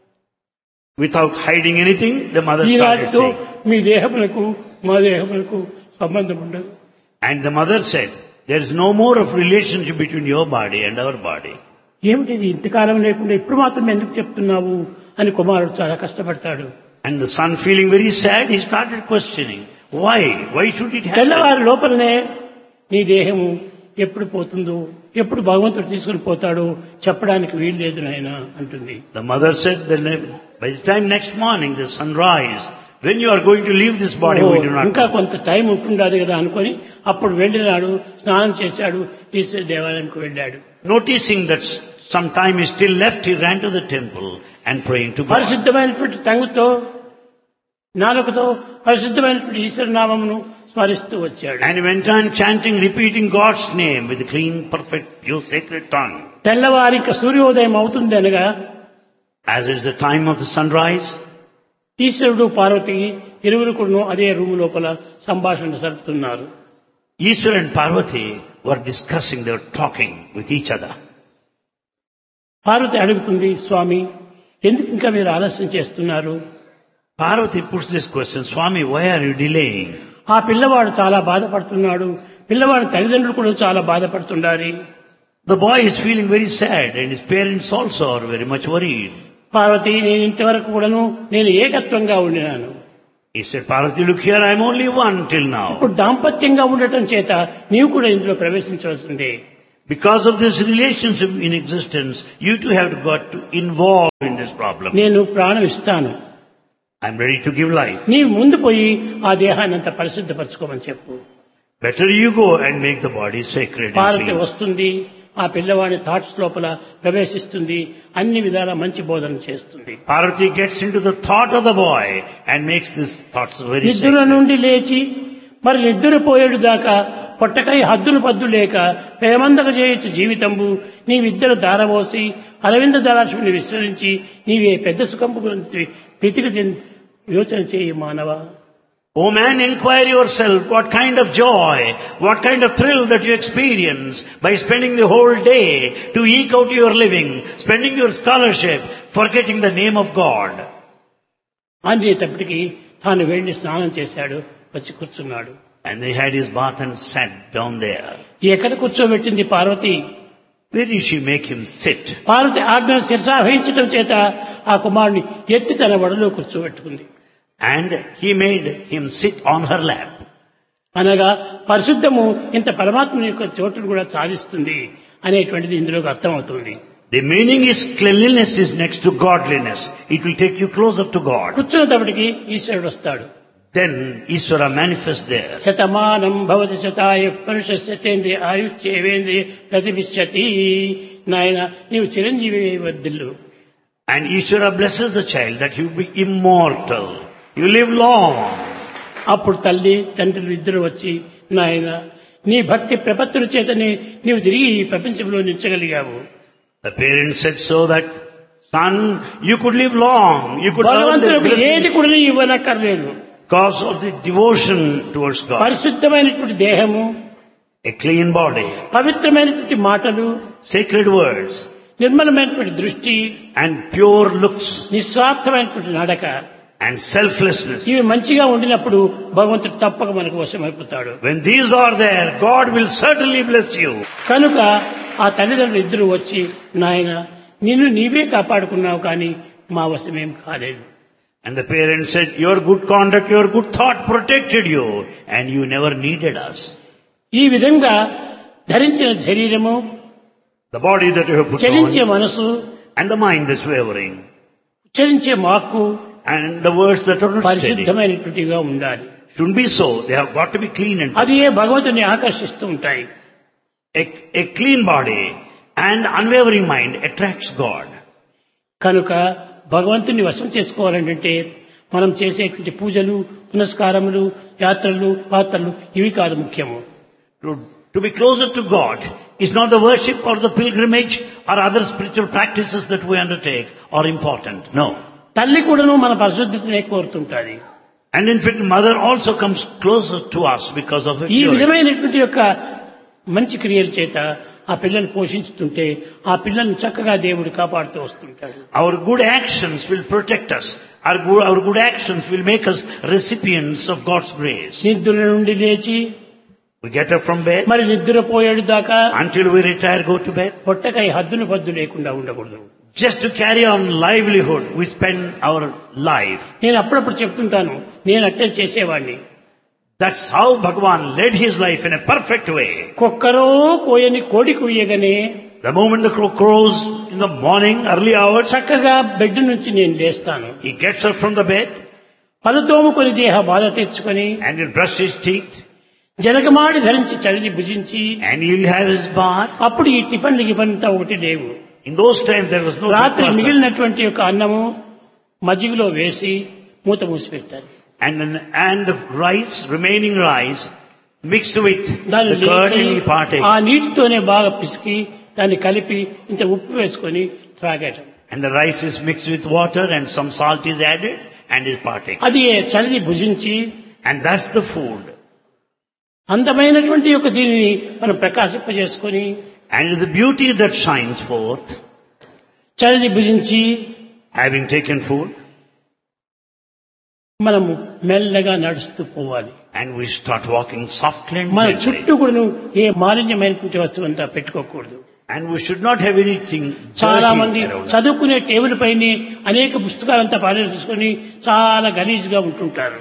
Without hiding anything, the mother started ఈనాటితో saying. మీ దేహములకు మా దేహములకు సంబంధం ఉండదు. And the mother said, "There is no more of relationship between your body and our body." ఏమిటిది ఇంతకాలం లేకుండా ఇప్పుడు మాత్రం ఎందుకు చెప్తున్నావు అని కుమారుడు చాలా కష్టపడతాడు. And the son, feeling very sad, he started questioning, why? Why should it happen? తెల్లవారి లోపలనే నీ దేహము ఎప్పుడు పోతుందో ఎప్పుడు భగవంతుడు తీసుకుని పోతాడో చెప్పడానికి వీలు లేదు నాయనా అంటుంది. The mother said that by the time next morning the sunrise, when you are going to leave this body, we do not ఇంకా know. కొంత టైం ఉంటుండదు కదా అనుకొని అప్పుడు వెళ్ళినాడు, స్నానం చేశాడు, ఈశ్వర దేవాలయానికి వెళ్ళాడు. Noticing that some time is still left, he ran to the temple and praying to God. పరిశుద్ధమైనటువంటి తంగుతో నాలుకతో పరిశుద్ధమైనటువంటి ఈశ్వర నామమును స్మరిస్తూ వచ్చాడు. And he went on chanting, repeating God's name with a clean, perfect, pure, sacred tongue. తెల్లవారి ఇంకా సూర్యోదయం అవుతుంది అనగా As it is the time of the sunrise, ఈశ్వరుడు పార్వతి ఇరువురు కూడా అదే రూము లోపల సంభాషణ జరుపుతున్నారు. Ishvara and Parvati were discussing, they were talking with each other. Parvati అడుగుతుంది, స్వామి ఎందుకు ఇంకా మీరు ఆలస్యం చేస్తున్నారు? Parvati puts this question, Swami, why are you delaying? ఆ పిల్లవాడు చాలా బాధపడుతున్నాడు, పిల్లవాడి తల్లిదండ్రులు కూడా చాలా బాధపడుతున్నారు. The boy is feeling very sad and his parents also are very much worried. Parvati నేను ఇంతవరకు కూడాను నేను ఏకత్వంగా ఉండినాను. He said, Parvati, look here, I'm only one till now. ఇప్పుడు దాంపత్యంగా ఉండటం చేత నీవు కూడా ఇందులో ప్రవేశించవలసిందే. Because of this relationship in existence, you too have got to involve in this problem. నేను ప్రాణం ఇస్తాను, I'm ready to give life. నీవు ముందు పోయి ఆ దేహాన్ని అంత పరిశుద్ధపరచుకోమని చెప్పు. Better you go and make the body sacred and Parvati clean. వస్తుంది, ఆ పిల్లవాడి థాట్స్ లోపల ప్రవేశిస్తుంది, అన్ని విధాల మంచి బోధన చేస్తుంది. Parvati gets into the thought of the boy and makes these thoughts very నిద్ర sacred. నుండి లేచి మరి నిద్రపోయేడు దాకా పొట్టకై హద్దులు పద్దు లేక ప్రేమందక చేయొచ్చు జీవితంబు నీవిద్దరు దారబోసి అరవింద దళాశ్విని విస్మరించి నీవే పెద్ద సుఖంపు గురించి ప్రీతికి యోచన చేయి మానవ. O man, inquire yourself what kind of joy, what kind of thrill that you experience by spending the whole day to eke out your living, spending your scholarship, forgetting the name of God. అనేటప్పటికీ తాను వెళ్లి స్నానం చేశాడు, వచ్చి కూర్చున్నాడు. And he had his bath and sat down there. ఎక్కడ కూర్చోబెట్టింది Parvati? Where did she make him sit? Parvati ఆజ్ఞను శిరసావహించడం చేత ఆ కుమారుని ఎత్తి తన వడలో కూర్చోబెట్టుకుంది. And he made him sit on her lap. అనగా పరిశుద్ధము ఇంత పరమాత్మ యొక్క చోటును కూడా సాధిస్తుంది అనేటువంటిది ఇందులోకి అర్థమవుతుంది. The meaning is cleanliness is next to godliness. It will take you closer to God. కూర్చున్నప్పటికీ ఈశ్వరుడు వస్తాడు. Then Ishvara manifests there. Shatamanam Bhavati శతాయ పురుషేంద్రియ ఆయుష్యేవేంద్రియ ప్రతిభిష్యతి. నాయన నీవు Chiranjeevi వర్ధిల్లు. And Ishvara blesses the child that he will be immortal. You live long. అప్పుడు తల్లి తండ్రులు ఇద్దరు వచ్చి నాయన నీ భక్తి ప్రపత్తుల చేతనే నీవు తిరిగి ఈ ప్రపంచంలో నిలిచగలిగావు. The parents said so that, son, you could live long. You could earn the భగవంతుడికి ఏది blessings కూడా ఇవ్వనక్కర్లేదు. because of the devotion towards God. పరిశుద్ధమైనటువంటి దేహము, A clean body, పవిత్రమైనటువంటి మాటలు, sacred words, నిర్మలమైనటువంటి దృష్టి, and pure looks, నిస్వార్థమైనటువంటి నడక, and selflessness. ఇవి మంచిగా ఉండినప్పుడు భగవంతుడు తప్పక మనకు వశమైపోతాడు. When these are there, God will certainly bless you. కనుక ఆ తల్లిదండ్రులు ఇద్దరు వచ్చి నాయన నిన్ను నీవే కాపాడుకున్నావు కానీ మా వశమేం కాలేదు. And the parents said, your good conduct, your good thought protected you, and you never needed us. ఈ విధంగా ధరించిన శరీరము, The body that you have put చలించే on, మనసు, and the mind that's wavering, ఉచ్చరించే వాక్కు and the words that are not steady. పరిశుద్ధమైనటువంటిగా ఉండాలి. Shouldn't be so. They have got to be clean and అది ఏ భగవంతుని ఆకర్షిస్తూ ఉంటాయి. a clean body and unwavering mind attracts God. కనుక భగవంతుని వశం చేసుకోవాలంటే మనం చేసేటువంటి పూజలు, పునస్కారములు, యాత్రలు, పాత్రలు ఇవి కాదు ముఖ్యము. To be closer to God is not the worship or the pilgrimage or other spiritual practices that we undertake are important. No. తల్లి కూడాను మన పరిశుద్ధతనే కోరుతుంటాది. And in fact, mother also comes closer to us because of her ఈ purity. విధమైనటువంటి యొక్క మంచి క్రియల చేత ఆ పిల్లల్ని పోషించుతుంటే ఆ పిల్లల్ని చక్కగా దేవుడు కాపాడుతూ వస్తుంటాడు. Our good actions will protect us. Our good actions will make us recipients of God's grace. నిద్ర నుండి లేచి We get up from bed. మరి నిద్రపోయేడు దాకా Until we retire, go to bed. పొట్టకై హద్దులు పద్దు లేకుండా ఉండకూడదు. Just to carry on livelihood, we spend our life. నేను అప్పుడప్పుడు చెప్తుంటాను, నేను అట్టే చేసేవాడిని. That's how Bhagavan led his life in a perfect way. కుక్కరో కోయని కోడి కుయ్యగానే The moment the crow crows in the morning, early hours, చక్కగా బెడ్ నుంచి నేను లేస్తాను. he gets up from the bed పలు తోముకొని దేహ బాధ తెచ్చుకొని and he'll brush his teeth జలగమాడి ధరించి చలిని భుజించి and he'll have his bath. అప్పుడు ఈ టిఫిన్లు గిఫన్తా ఒకటి లేవు. In those times there was no రాత్రి breakfast. మిగిలినటువంటి యొక్క అన్నము మజ్జిగలో వేసి మూత మూసి పెడతారు. And the rice, remaining rice, mixed with దాన్ని the curd లేచి and he partake. ఆ నీటితోనే బాగా పిసికి దాన్ని కలిపి ఇంత ఉప్పు వేసుకొని త్రాగటం. And the rice is mixed with water and some salt is added and is partake. అది చలిని భుజించి And that's the food. అందమైనటువంటి యొక్క దీనిని మనం ప్రకాశింపజేసుకొని And it is the beauty that shines forth, చలిని భుజించి having taken food, మనము మెల్లగా నడుస్తూ పోవాలి. and we start walking softly and మన gently. చుట్టూ కూడా ఏ మాలిన్యమైనటువంటి వస్తువు అంతా పెట్టుకోకూడదు. And we should not have anything చాలా dirty మంది around us. చదువుకునే టేబుల్ పైన అనేక పుస్తకాలంతా పారేసుకొని చాలా గలీజ్గా ఉంటుంటారు.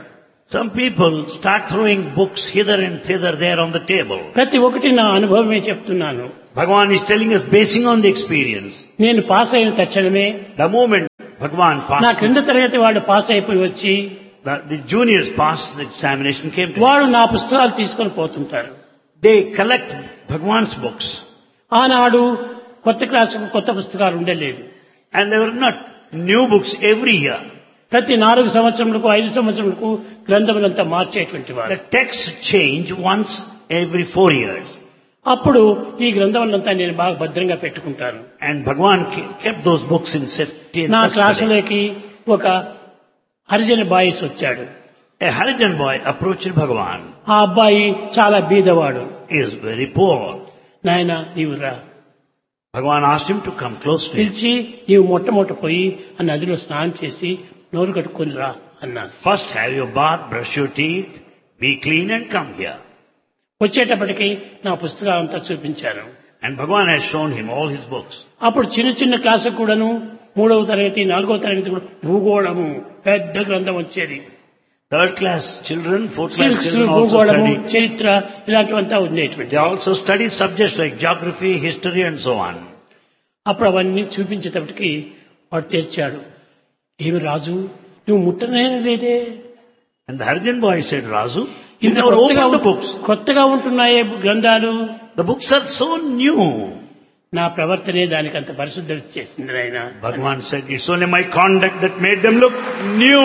Some people start throwing books hither and thither there on the table. ప్రతి ఒక్కటి నా అనుభవమే చెప్తున్నాను. Bhagavan is telling us basing on the experience. నేను పాస్ అయిన తక్షణమే The moment Bhagavan నా passed, క్రింద తరగతి వాడు పాస్ అయిపోయి వచ్చి the juniors passed the examination came to వాడు నా పుస్తకాలు తీసుకొని పోతుంటారు. They collect Bhagavan's books. ఆనాడు కొత్త క్లాసుకు కొత్త పుస్తకాలు ఉండలేదు. And there were not new books every year. ప్రతి 4 సంవత్సరములకు 5 సంవత్సరములకు గ్రంథములంతా మార్చేటువంటి వారు. The texts change once every 4 years. అప్పుడు ఈ గ్రంథములంతా నేను బాగా భద్రంగా పెట్టుకుంటాను. And Bhagavan kept those books in safety and నా custody. క్లాసులోకి ఒక హరిజన బాయిస్ వచ్చాడు. A Harijan boy approached Bhagavan. ఆ అబ్బాయి చాలా బీదవాడు. He is very poor. నాయన నీవు రా. Bhagavan asked him to come close to him. పిలిచి నీవు మొట్టమొదట పోయి ఆ నదిలో స్నానం చేసి నోరు కట్టుకొని రా అన్నాడు. First have your bath, brush your teeth, be clean and come here. వచ్చేటప్పటికి నా పుస్తకాలంతా చూపించాను. And Bhagavan has shown him all his books. అప్పుడు చిన్న చిన్న క్లాసుకు కూడాను 3వ తరగతి 4వ తరగతి కూడా భూగోళము పెద్ద గ్రంథం వచ్చేది. Third class children, fourth class civics, children also భూగోళము, study. చరిత్ర ఇలాంటివంతా ఉండేటువంటి. They also study subjects like geography, history and so on. అప్పుడు అవన్నీ చూపించేటప్పటికి వాడు తెరిచాడు. ఏమి రాజు నువ్వు ముట్టనే లేదే, And the Harijan boy said, Razu, you ఇంత never opened the books. కొత్తగా ఉంటున్నాయే గ్రంథాలు. The books are so new. నా ప్రవర్తనే దానికి అంత పరిశుద్ధ చేసింది ఆయన. Bhagavan said, it's only my conduct that made them look new,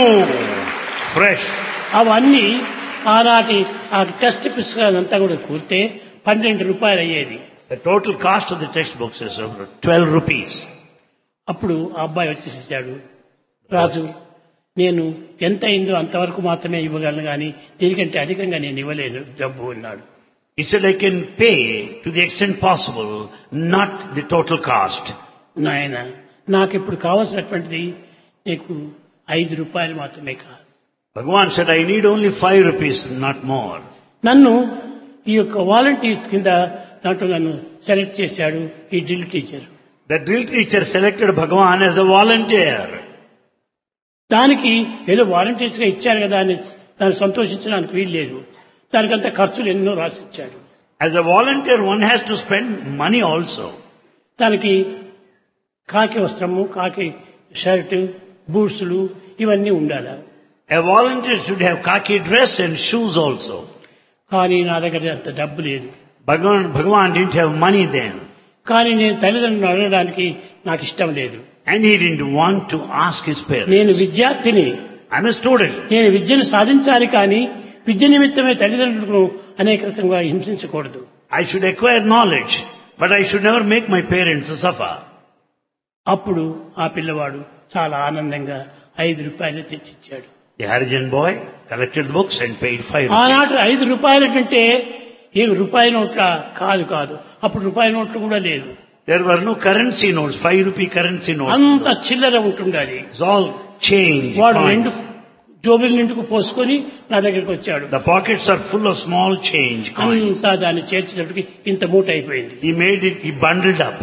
fresh. అవన్నీ ఆనాటి ఆ టెక్స్ట్ పుస్తకాలంతా కూడా కూర్తే 12 రూపాయలు అయ్యేది. The total cost of the textbooks is over 12 rupees. అప్పుడు ఆ అబ్బాయి వచ్చేసాడు. రాజు నేను ఎంత అయిందో అంతవరకు మాత్రమే ఇవ్వగలను కానీ దీనికంటే అధికంగా నేను ఇవ్వలేను డబ్బు అన్నాడు. He said, I can pay to the extent possible, not the total cost. నాయన నాకు ఇప్పుడు కావాల్సినటువంటిది నీకు 5 రూపాయలు మాత్రమే కాదు. Bhagavan said, I need only 5 rupees, not more. నన్ను ఈ యొక్క వాలంటీర్స్ కింద దాంట్లో నన్ను సెలెక్ట్ చేశాడు ఈ drill teacher. The drill teacher selected Bhagavan as a volunteer. దానికి ఏదో వాలంటీర్స్ గా ఇచ్చారు కదా అని దాన్ని సంతోషించడానికి వీలు లేదు. దానికంతా ఖర్చులు ఎన్నో రాసిచ్చాడు. As a volunteer, one has to spend money also. దానికి కాకి వస్త్రము, కాకి షర్టు, బూట్సులు ఇవన్నీ ఉండాలి. A volunteer should have khaki dress and shoes also. కానీ నా దగ్గర అంత డబ్బు లేదు. Bhagavan didn't have money then. కానీ నేను తల్లిదండ్రులను అడగడానికి నాకు ఇష్టం లేదు. And he didn't want to ask his parents. నేను విద్యార్థిని, I'm a student. నేను విద్యను సాధించాలి కానీ విద్య నిమిత్తమే తల్లిదండ్రులను అనేక రకంగా హింసించకూడదు. I should acquire knowledge, but I should never make my parents suffer. అప్పుడు ఆ పిల్లవాడు చాలా ఆనందంగా 5 రూపాయలు తెచ్చిచ్చాడు. The Harijan boy collected the books and paid 5 rupees. ఆనాటి 5 రూపాయలు అంటే ఏమి రూపాయి నోట్ల కాదు. అప్పుడు రూపాయి నోట్లు కూడా లేదు. There were no currency notes, 5 rupee currency notes. అంత చిల్లర ఉంటుండాలి. It's all change. వాడు coins. 2 జోబుల నిండుకు పోసుకొని నా దగ్గరికి వచ్చాడు. The pockets are full of small change coins. అంతా దాన్ని చేర్చేటప్పటికి ఇంత మూట అయిపోయింది. He bundled up.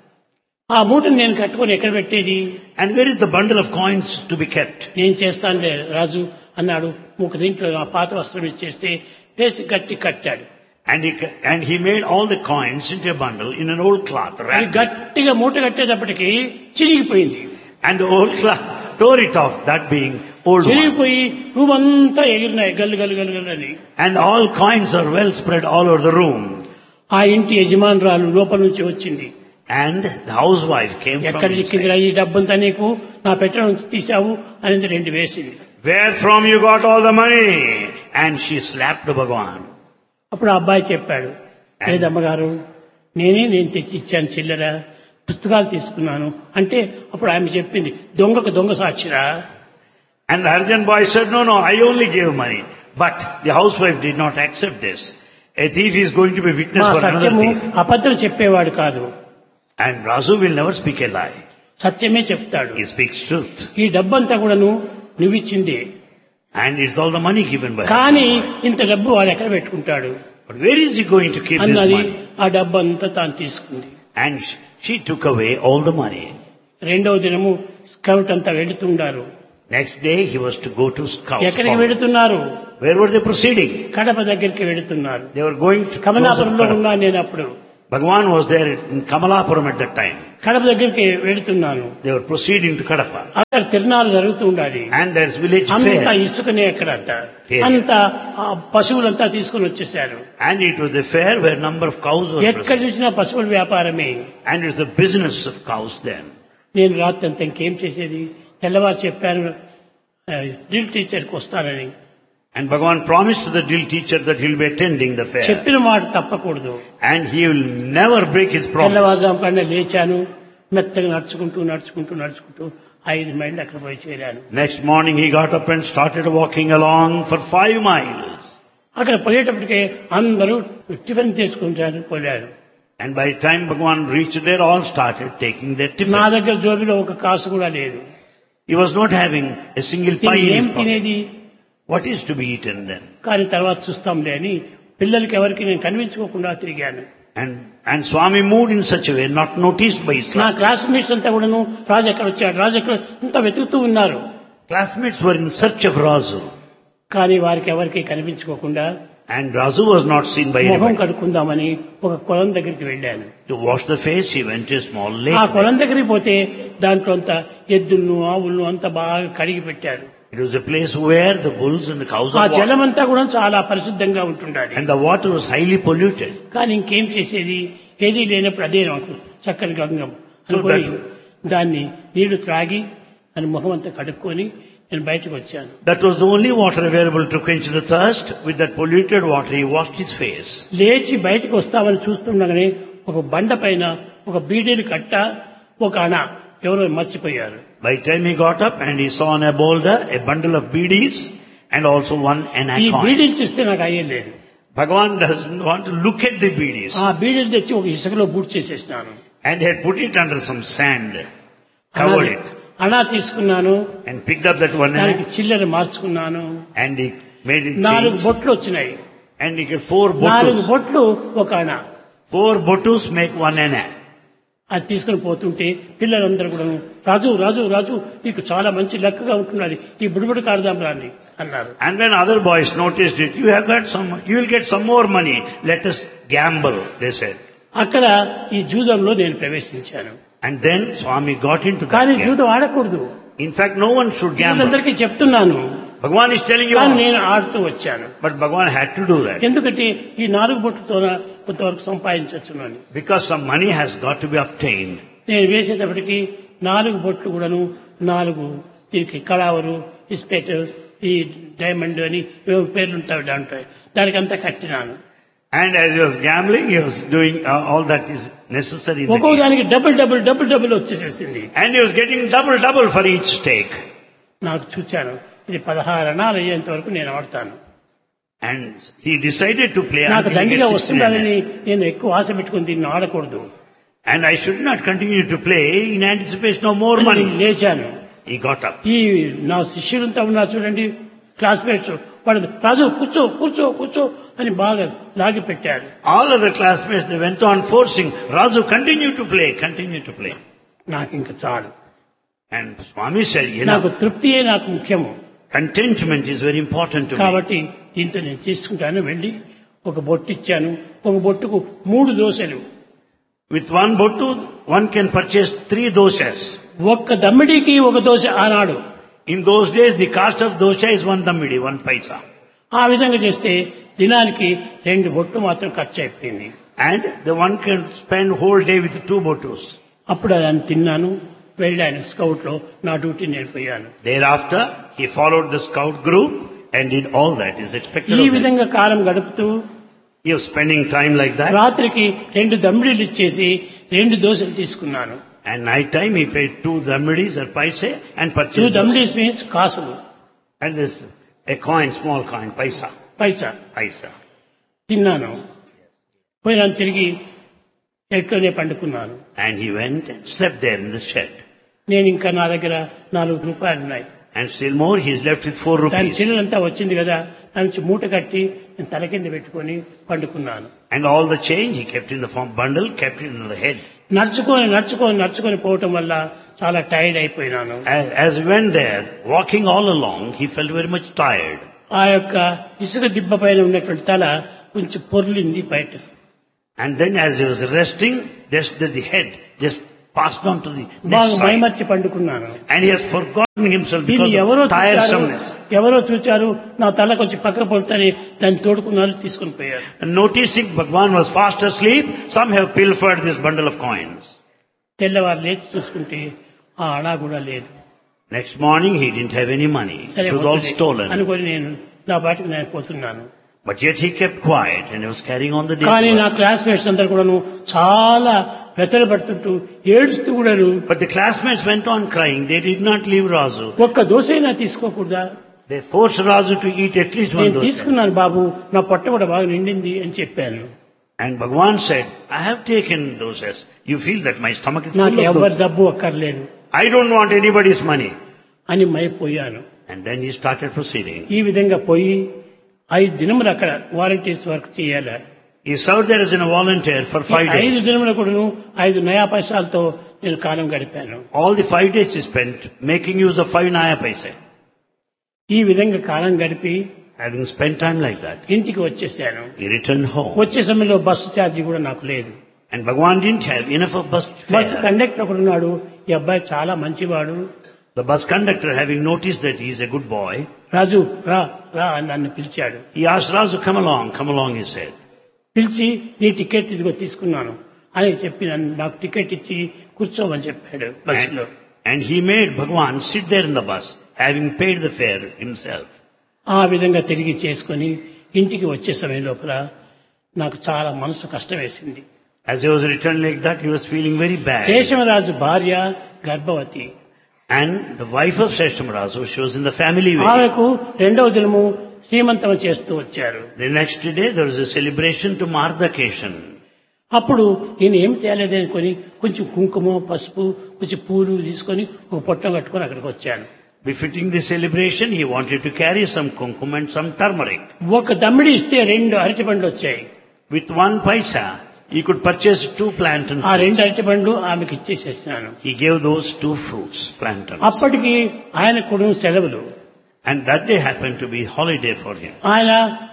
ఆ మూటను నేను కట్టుకొని ఎక్కడ పెట్టేది? And where is the bundle of coins to be kept? నేను చేస్తానులే రాజు అన్నాడు. దీంట్లో ఆ పాత వస్త్రం ఇచ్చేస్తే వేసి గట్టి కట్టాడు. And he made all the coins into a bundle in an old cloth. అది wrapped it. గట్టిగా మూట కట్టేటప్పటికి చిరిగిపోయింది. And the old cloth tore it off, that being old one. చిరిగిపోయి room అంతా ఎగిరినాయి గల్లు గల్లు గల్లు గల్లు అని. And all coins are well spread all over the room. ఆ ఇంటి యజమానురాలు లోపల నుంచి వచ్చింది. And the housewife came from ఎక్కడ inside. చిక్కిందిరా ఈ డబ్బంతా నీకు, నా పెట్టె నుంచి తీసావు అనేది 2 వేసింది. Where from you got all the money? And she slapped Bhagavan. అప్పుడు ఆ అబ్బాయి చెప్పాడు, లేదమ్మగారు నేను తెచ్చి ఇచ్చాను చిల్లర, పుస్తకాలు తీసుకున్నాను అంటే అప్పుడు ఆమె చెప్పింది దొంగకు దొంగ సాక్షిరా. And the Harijan boy said, no, I only gave money. But the housewife did not accept this. A thief is going to be witness మా for another సత్యము thief. అబద్ధం చెప్పేవాడు కాదు, And Razu will never speak a lie. సత్యమే చెప్తాడు. He speaks truth. ఈ డబ్బంతా కూడాను నువ్విచ్చిందే, And it's all the money given by him. కానీ ఇంత డబ్బు వాడు ఎక్కడ పెట్టుకుంటాడు But where is he going to keep this అన్నది. money? ఆ డబ్బు అంతా తాను తీసుకుంది. And she took away all the money. 2వ దినము స్కౌట్ అంతా వెళుతుండారు. Next day he was to go to Scouts. ఎక్కడికి Forward. వెళుతున్నారు? Where were they proceeding? Kadapa దగ్గరికి వెళుతున్నారు. They were going to close up కమలాపురంలో Kadapa. ఉన్నాను నేను అప్పుడు. Bhagavan was there in Kamalapuram at that time. Kadapa దగ్గరికి వెళుతున్నాను. They were proceeding to Kadapa. అక్కడ తిరునాళ్ళు జరుగుతూ ఉండాలి. And there's village అంతా fair. ఇసుకనే అక్కడంతా. Fair. అంతా ఆ పశువులంతా తీసుకుని వచ్చేసారు. And it was a fair where number of cows were ఎక్కడ present. చూసినా పశువుల వ్యాపారమే. And it's the business of cows then. నేను రాత్రి అంతా ఇంకేం చేసేది, తెల్లవారు చెప్పాను డ్రిల్ టీచర్కి వస్తానని. And Bhagavan promised to the drill teacher that he'll be attending the fair. చెప్పిన మాట తప్పకూడదు. And he will never break his promise. తెల్లవారుజాము పైన లేచాను, మెత్తగా నడుచుకుంటూ 5 మైళ్ళు అక్కడ పోయి చేరాను. Next morning he got up and started walking along for 5 miles. అక్కడ పోయేటప్పటికే అందరూ టిఫిన్ తీసుకుంటారు పోయారు. And by the time Bhagavan reached there, all started taking their నా tiffin. దగ్గర జోబిలో ఒక కాసు కూడా లేదు. He was not having a single pie in ఏం his pocket. తినేది? What is to be eaten then? కానీ తర్వాత చూస్తాంలే అని పిల్లలకి ఎవరికి నేను కనిపించుకోకుండా తిరిగాను. And Swami moved in such a way, not noticed by his నా classmates. క్లాస్మేట్స్ అంతా కూడాను రాజు ఎక్కడ వచ్చాడు, రాజు ఎక్కడ అంతా వెతుకుతూ ఉన్నారు. Classmates were in search of Razu. కానీ వారికి ఎవరికి కనిపించుకోకుండా And Razu was not seen by మొహం anybody. కడుక్కుందామని ఒక కొలం దగ్గరికి వెళ్ళాను. To wash the face, he went to a small ఆ lake. కొలం దగ్గరికి పోతే దాంట్లో అంతా ఎద్దులను ఆవులను అంతా బాగా కడిగి పెట్టారు. It was a place where the bulls and the cows ఆ are జలం washed. అంతా కూడా చాలా పరిశుద్ధంగా ఉంటుండాలి. And the water was highly polluted. కానీ ఇంకేం చేసేది, ఏదీ లేనప్పుడు అదే నాకు చక్కని గంగం So అనుకొని that- దాన్ని నీళ్లు త్రాగి అని ముఖం అంతా కడుక్కొని నేను బయటకు వచ్చాను. That was the only water available to quench the thirst. With that polluted water, he washed his face. లేచి బయటకు వస్తామని చూస్తుండగానే ఒక బండ పైన ఒక బీడీలు కట్ట, ఒక అణ ఎవరో మర్చిపోయారు. By the time he got up and he saw on a boulder a bundle of beedies and also one anna ఈ coin. బీడీలు చూస్తే నాకు అయ్యలేదు. Bhagavan doesn't want to look at the beedies. ఆ బీడీలు తెచ్చి ఒక ఇసుకలో boot చేసేసినాను. And he had put it under some sand, covered it, అణా తీసుకున్నాను, and picked up that one దానికి anna చిల్లర మార్చుకున్నాను. and he made it 4 change. బొట్లు వచ్చినాయి. And he get 4 4 botus. బొట్లు ఒక అణ. 4 botus make 1 anna. అది తీసుకుని పోతుంటే పిల్లలందరూ కూడా రాజు రాజు రాజు నీకు చాలా మంచి లెక్కగా ఉంటున్నది, ఈ బుడిబుడి కాడదాం రాని అన్నారు. And then other boys noticed it. You will get some more money. Let us gamble, they said. అక్కడ ఈ జూదంలో నేను ప్రవేశించాను. And then Swami got into that కానీ game. జూదం ఆడకూడదు. In fact, no one should gamble. అందరికీ చెప్తున్నాను, Bhagavan is telling you కానీ all. నేను ఆడుతూ వచ్చాను. But Bhagavan had to do that. ఎందుకంటే ఈ 4 బొట్టుతో కొంతవరకు సంపాదించవచ్చునని. Because some money has got to be obtained. నేను వేసేటప్పటికి 4 బొట్లు కూడాను 4 దీనికి కళావరు, ఇస్పెట్, ఈ డైమండ్ అని ఏవో పేర్లు ఉంటాయి దాంట్లో, దానికంతా కట్టినాను. And as he was gambling, he was doing all that is necessary. in the ఒక్కో game. దానికి double వచ్చేసేసింది. And he was getting double for each stake. నాకు చూచాను, ఇది 16 అణాలు అయ్యేంత వరకు నేను ఆడతాను. And he decided to play నాకు until he దండిగా gets 16 వస్తుందని annas. నేను ఎక్కువ ఆశ పెట్టుకుని దీన్ని ఆడకూడదు. And I should not continue to play in anticipation of more అని money. లేచాను. He got up. ఈ నా శిష్యులంతా ఉన్నారు చూడండి, క్లాస్మేట్స్, వాళ్ళు రాజు కూర్చో కూర్చో కూర్చో అని బాగా లాగి పెట్టారు. All other classmates, they went on forcing, Razu, continue to play. నాకు ఇంకా చాలు. And Swami said, నాకు తృప్తియే నాకు ముఖ్యము. contentment is very important to me. కాబట్టి దీంతో నేను తీసుకుంటాను. వెళ్ళి ఒక బొట్టు ఇచ్చాను. ఒక బొట్టుకు 3 దోశలు. With one bottu, one can purchase 3 doshas. ఒక్క దమ్మిడికి ఒక దోశ ఆనాడు. In those days, the cost of dosha is 1 dammidi, 1 paisa. ఆ విధంగా చేస్తే దినానికి 2 బొట్లు మాత్రం ఖర్చు అయిపోయింది. And the one can spend whole day with 2 bottus. అప్పుడు దాన్ని తిన్నాను, వెళ్ళాను స్కౌట్ లో, నా డ్యూటీ నేను పోయాను. Thereafter, he followed the scout group and did all that is expected ఈ of him. విధంగా కాలం గడుపుతూ He was spending time like that. రాత్రికి 2 దమ్మిడీలు ఇచ్చేసి 2 దోశలు తీసుకున్నాను. And night time he paid 2 dammidis or paise and 2 purchased dosa. దమ్మిడీస్ means కాసులు, And this a coin, small coin, paisa. పైసా తిన్నాను. పోయినాను, తిరిగి ఎట్లోనే పండుకున్నాను. And he went and slept there in the shed. నేను ఇంకా నా దగ్గర 4 రూపాయలు ఉన్నాయి. And still more, he is left with 4 దాని rupees. చిల్లంతా వచ్చింది కదా, దాని మూట కట్టి నేను తల కింద పెట్టుకొని పండుకున్నాను. And all the change he kept in the bundle, kept it in the head. నడుచుకొని పోవటం వల్ల చాలా tired అయిపోయినాను. As he went there, walking all along, he felt very much tired. ఆ యొక్క ఇసుక దిబ్బ పైన ఉన్నటువంటి తల కొంచెం పొర్లింది బయట. And then as he was resting, just the head just passed on to the next బాగా side. మైమర్చి పండుకున్నాను. And he has forgotten himself దీన్ని because ఎవరో of tiresomeness. ఎవరో చూచారు, నా తల కొంచెం పక్క పడుతుంది, దాన్ని తోడుకున్నారు, తీసుకుని పోయారు. And noticing Bhagwan was fast asleep, some have pilfered this bundle of coins. తెల్లవారు లేచి చూసుకుంటే ఆ అణా కూడా లేదు. Next morning he didn't have any money. సరే It was all stolen. అనుకొని నేను నా బాటికి నేను పోతున్నాను. But yet he kept quiet and he was carrying on the day's కానీ నా work. క్లాస్మేట్స్ అందరు కూడాను చాలా వ్యతలు పడుతుంటూ ఏడుస్తూ కూడాను, But the classmates went on crying. They did not leave Razu. ఒక్క దోశైనా తీసుకోకూడదా? They forced Razu to eat at least one నేను dosa. తీసుకున్నాను బాబు, నా పొట్ట కూడా బాగా నిండింది అని చెప్పాను. And Bhagwan said, I have taken dosas. You feel that my stomach is నాకు full of ఎవరి dosas. డబ్బు అక్కర్లేదు I don't want anybody's money. అని మైపోయాను. And then he started proceeding. ఈ విధంగా పోయి 5 దినములు అక్కడ వాలంటీర్స్ వర్క్ చేయాలి. He served there as a volunteer for 5 5 days. దినముల కూడాను 5 నయా పైసలతో నేను కాలం గడిపాను. All the 5 days he spent making use of 5 naya paise. ఈ విధంగా కాలం గడిపి Having spent time like that, ఇంటికి వచ్చేసాను. he returned home. వచ్చే సమయంలో బస్సు ఛార్జీ కూడా నాకు లేదు. And Bhagwan didn't have enough of bus bus fare. Conductor ఒకడు ఉన్నాడు, ఈ అబ్బాయి చాలా మంచివాడు, The bus conductor, having noticed that he is a good boy, రాజు రా రా అని నన్ను పిలిచాడు. he asked Razu, come along, he said. పిలిచి నీ టికెట్ ఇదిగో తీసుకున్నాను అని చెప్పి నాకు టికెట్ ఇచ్చి కూర్చోమని చెప్పాడు బస్సులో. And he made Bhagwan sit there in the bus, having paid the fare himself. ఆ విధంగా తిరిగి చేసుకొని ఇంటికి వచ్చే సమయం లోపల నాకు చాలా మనసు కష్టం వేసింది. As he was returned like that, he was feeling very bad. Seshamaraju భార్య గర్భవతి. And the wife of Seshamarazu, she was in the family wedding. ఆమెకు 2వ దినము శ్రీమంతం చేస్తూ వచ్చారు. The next day there was a celebration to mark the occasion. అప్పుడు నేను ఏం తేలేదని అనుకొని కొంచెం కుంకుమ, పసుపు, కొంచెం పూలు తీసుకొని ఒక పొట్టం కట్టుకొని అక్కడికి వచ్చాను. Befitting the celebration, he wanted to carry some kumkum and some turmeric. ఒక దమ్మిడి ఇస్తే 2 అరటిపండ్లు వచ్చాయి. With 1 paisa, he could purchase 2 plantain ఆ 2 fruits. అరటిపండ్లు ఆమెకి ఇచ్చేసేసినాను. He gave those 2 fruits, plantains. అప్పటికి ఆయన కూడా సెలవులు. And that day happened to be holiday for him. ఆయన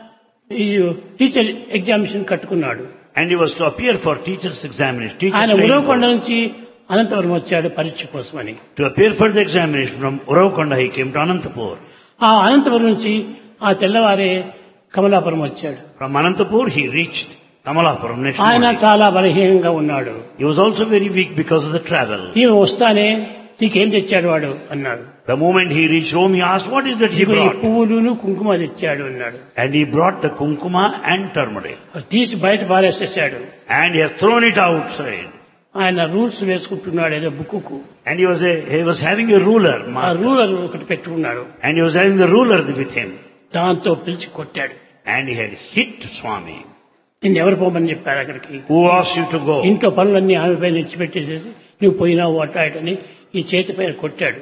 ఈ టీచర్ ఎగ్జామినేషన్ కట్టుకున్నాడు. And he was to appear for teacher's examination. ఆయన Teacher's ఉరవకొండ training నుంచి అనంతపురం వచ్చాడు పరీక్ష కోసమని. course. To appear for the examination from Uravkonda, he came to Anantapur. ఆ అనంతపురం నుంచి ఆ తెల్లవారే కమలాపురం వచ్చాడు. From Anantapur, he reached Kamalapuram next ఆయన morning. చాలా బలహీనంగా ఉన్నాడు. He was also very weak because of the travel. ఈమె వస్తానే నీకేం తెచ్చాడు వాడు అన్నాడు. The moment he reached home, he asked, what is that he ఇదిగో ఈ brought? పువ్వులును కుంకుమ తెచ్చాడు అన్నాడు. And he brought the kumkuma and turmeric. అది తీసి బయట పారేసేసాడు. And he has thrown it outside. ఆయన రూల్స్ వేసుకుంటున్నాడు ఏదో బుక్కుకు. And he was having a ruler. ఆ marked. రూలర్ ఒకటి పెట్టుకున్నాడు. And he was having the ruler with him. దాంతో పిలిచి కొట్టాడు. And he had hit Swami. నిన్ను ఎవరు పోమని చెప్పారు అక్కడికి? Who asked you to go? ఇంట్లో పనులన్నీ ఆమె పైన ఇచ్చిపెట్టేసేసి నువ్వు పోయినావు అటాటని ఈ చేతి పైన కొట్టాడు.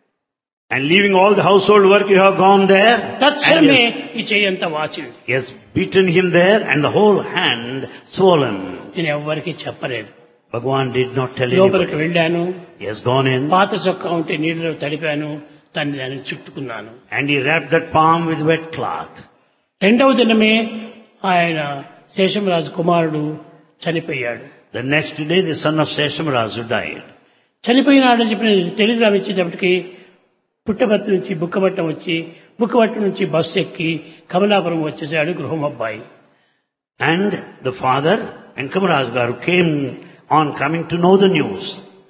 And leaving all the household work, you have gone there. And తక్షణమే ఈ చేయి అంతా వాచింది. he has beaten him there and the whole hand swollen. నేను ఎవ్వరికీ చెప్పలేదు. Bhagwan did not tell లోపలికి anybody. వెళ్ళాను. He has gone in పాత చొక్కా ఉంటే నీళ్ళలో తడిపాను, దాన్ని చుట్టుకున్నాను. and he wrapped that palm with wet cloth. 2వ దినమే ఆయన శేషమరాజు కుమారుడు చనిపోయాడు. The next day, the son of Seshamarazu died. చనిపోయినాడని చెప్పిన టెలిగ్రామ్ ఇచ్చేటప్పటికి పుట్టపర్తి నుంచి బుక్కబట్టం వచ్చి, బుక్కబట్టం నుంచి బస్సు ఎక్కి కమలాపురం వచ్చేసాడు గృహం అబ్బాయి. And the father and Kamaraj Garu came on coming to know the news.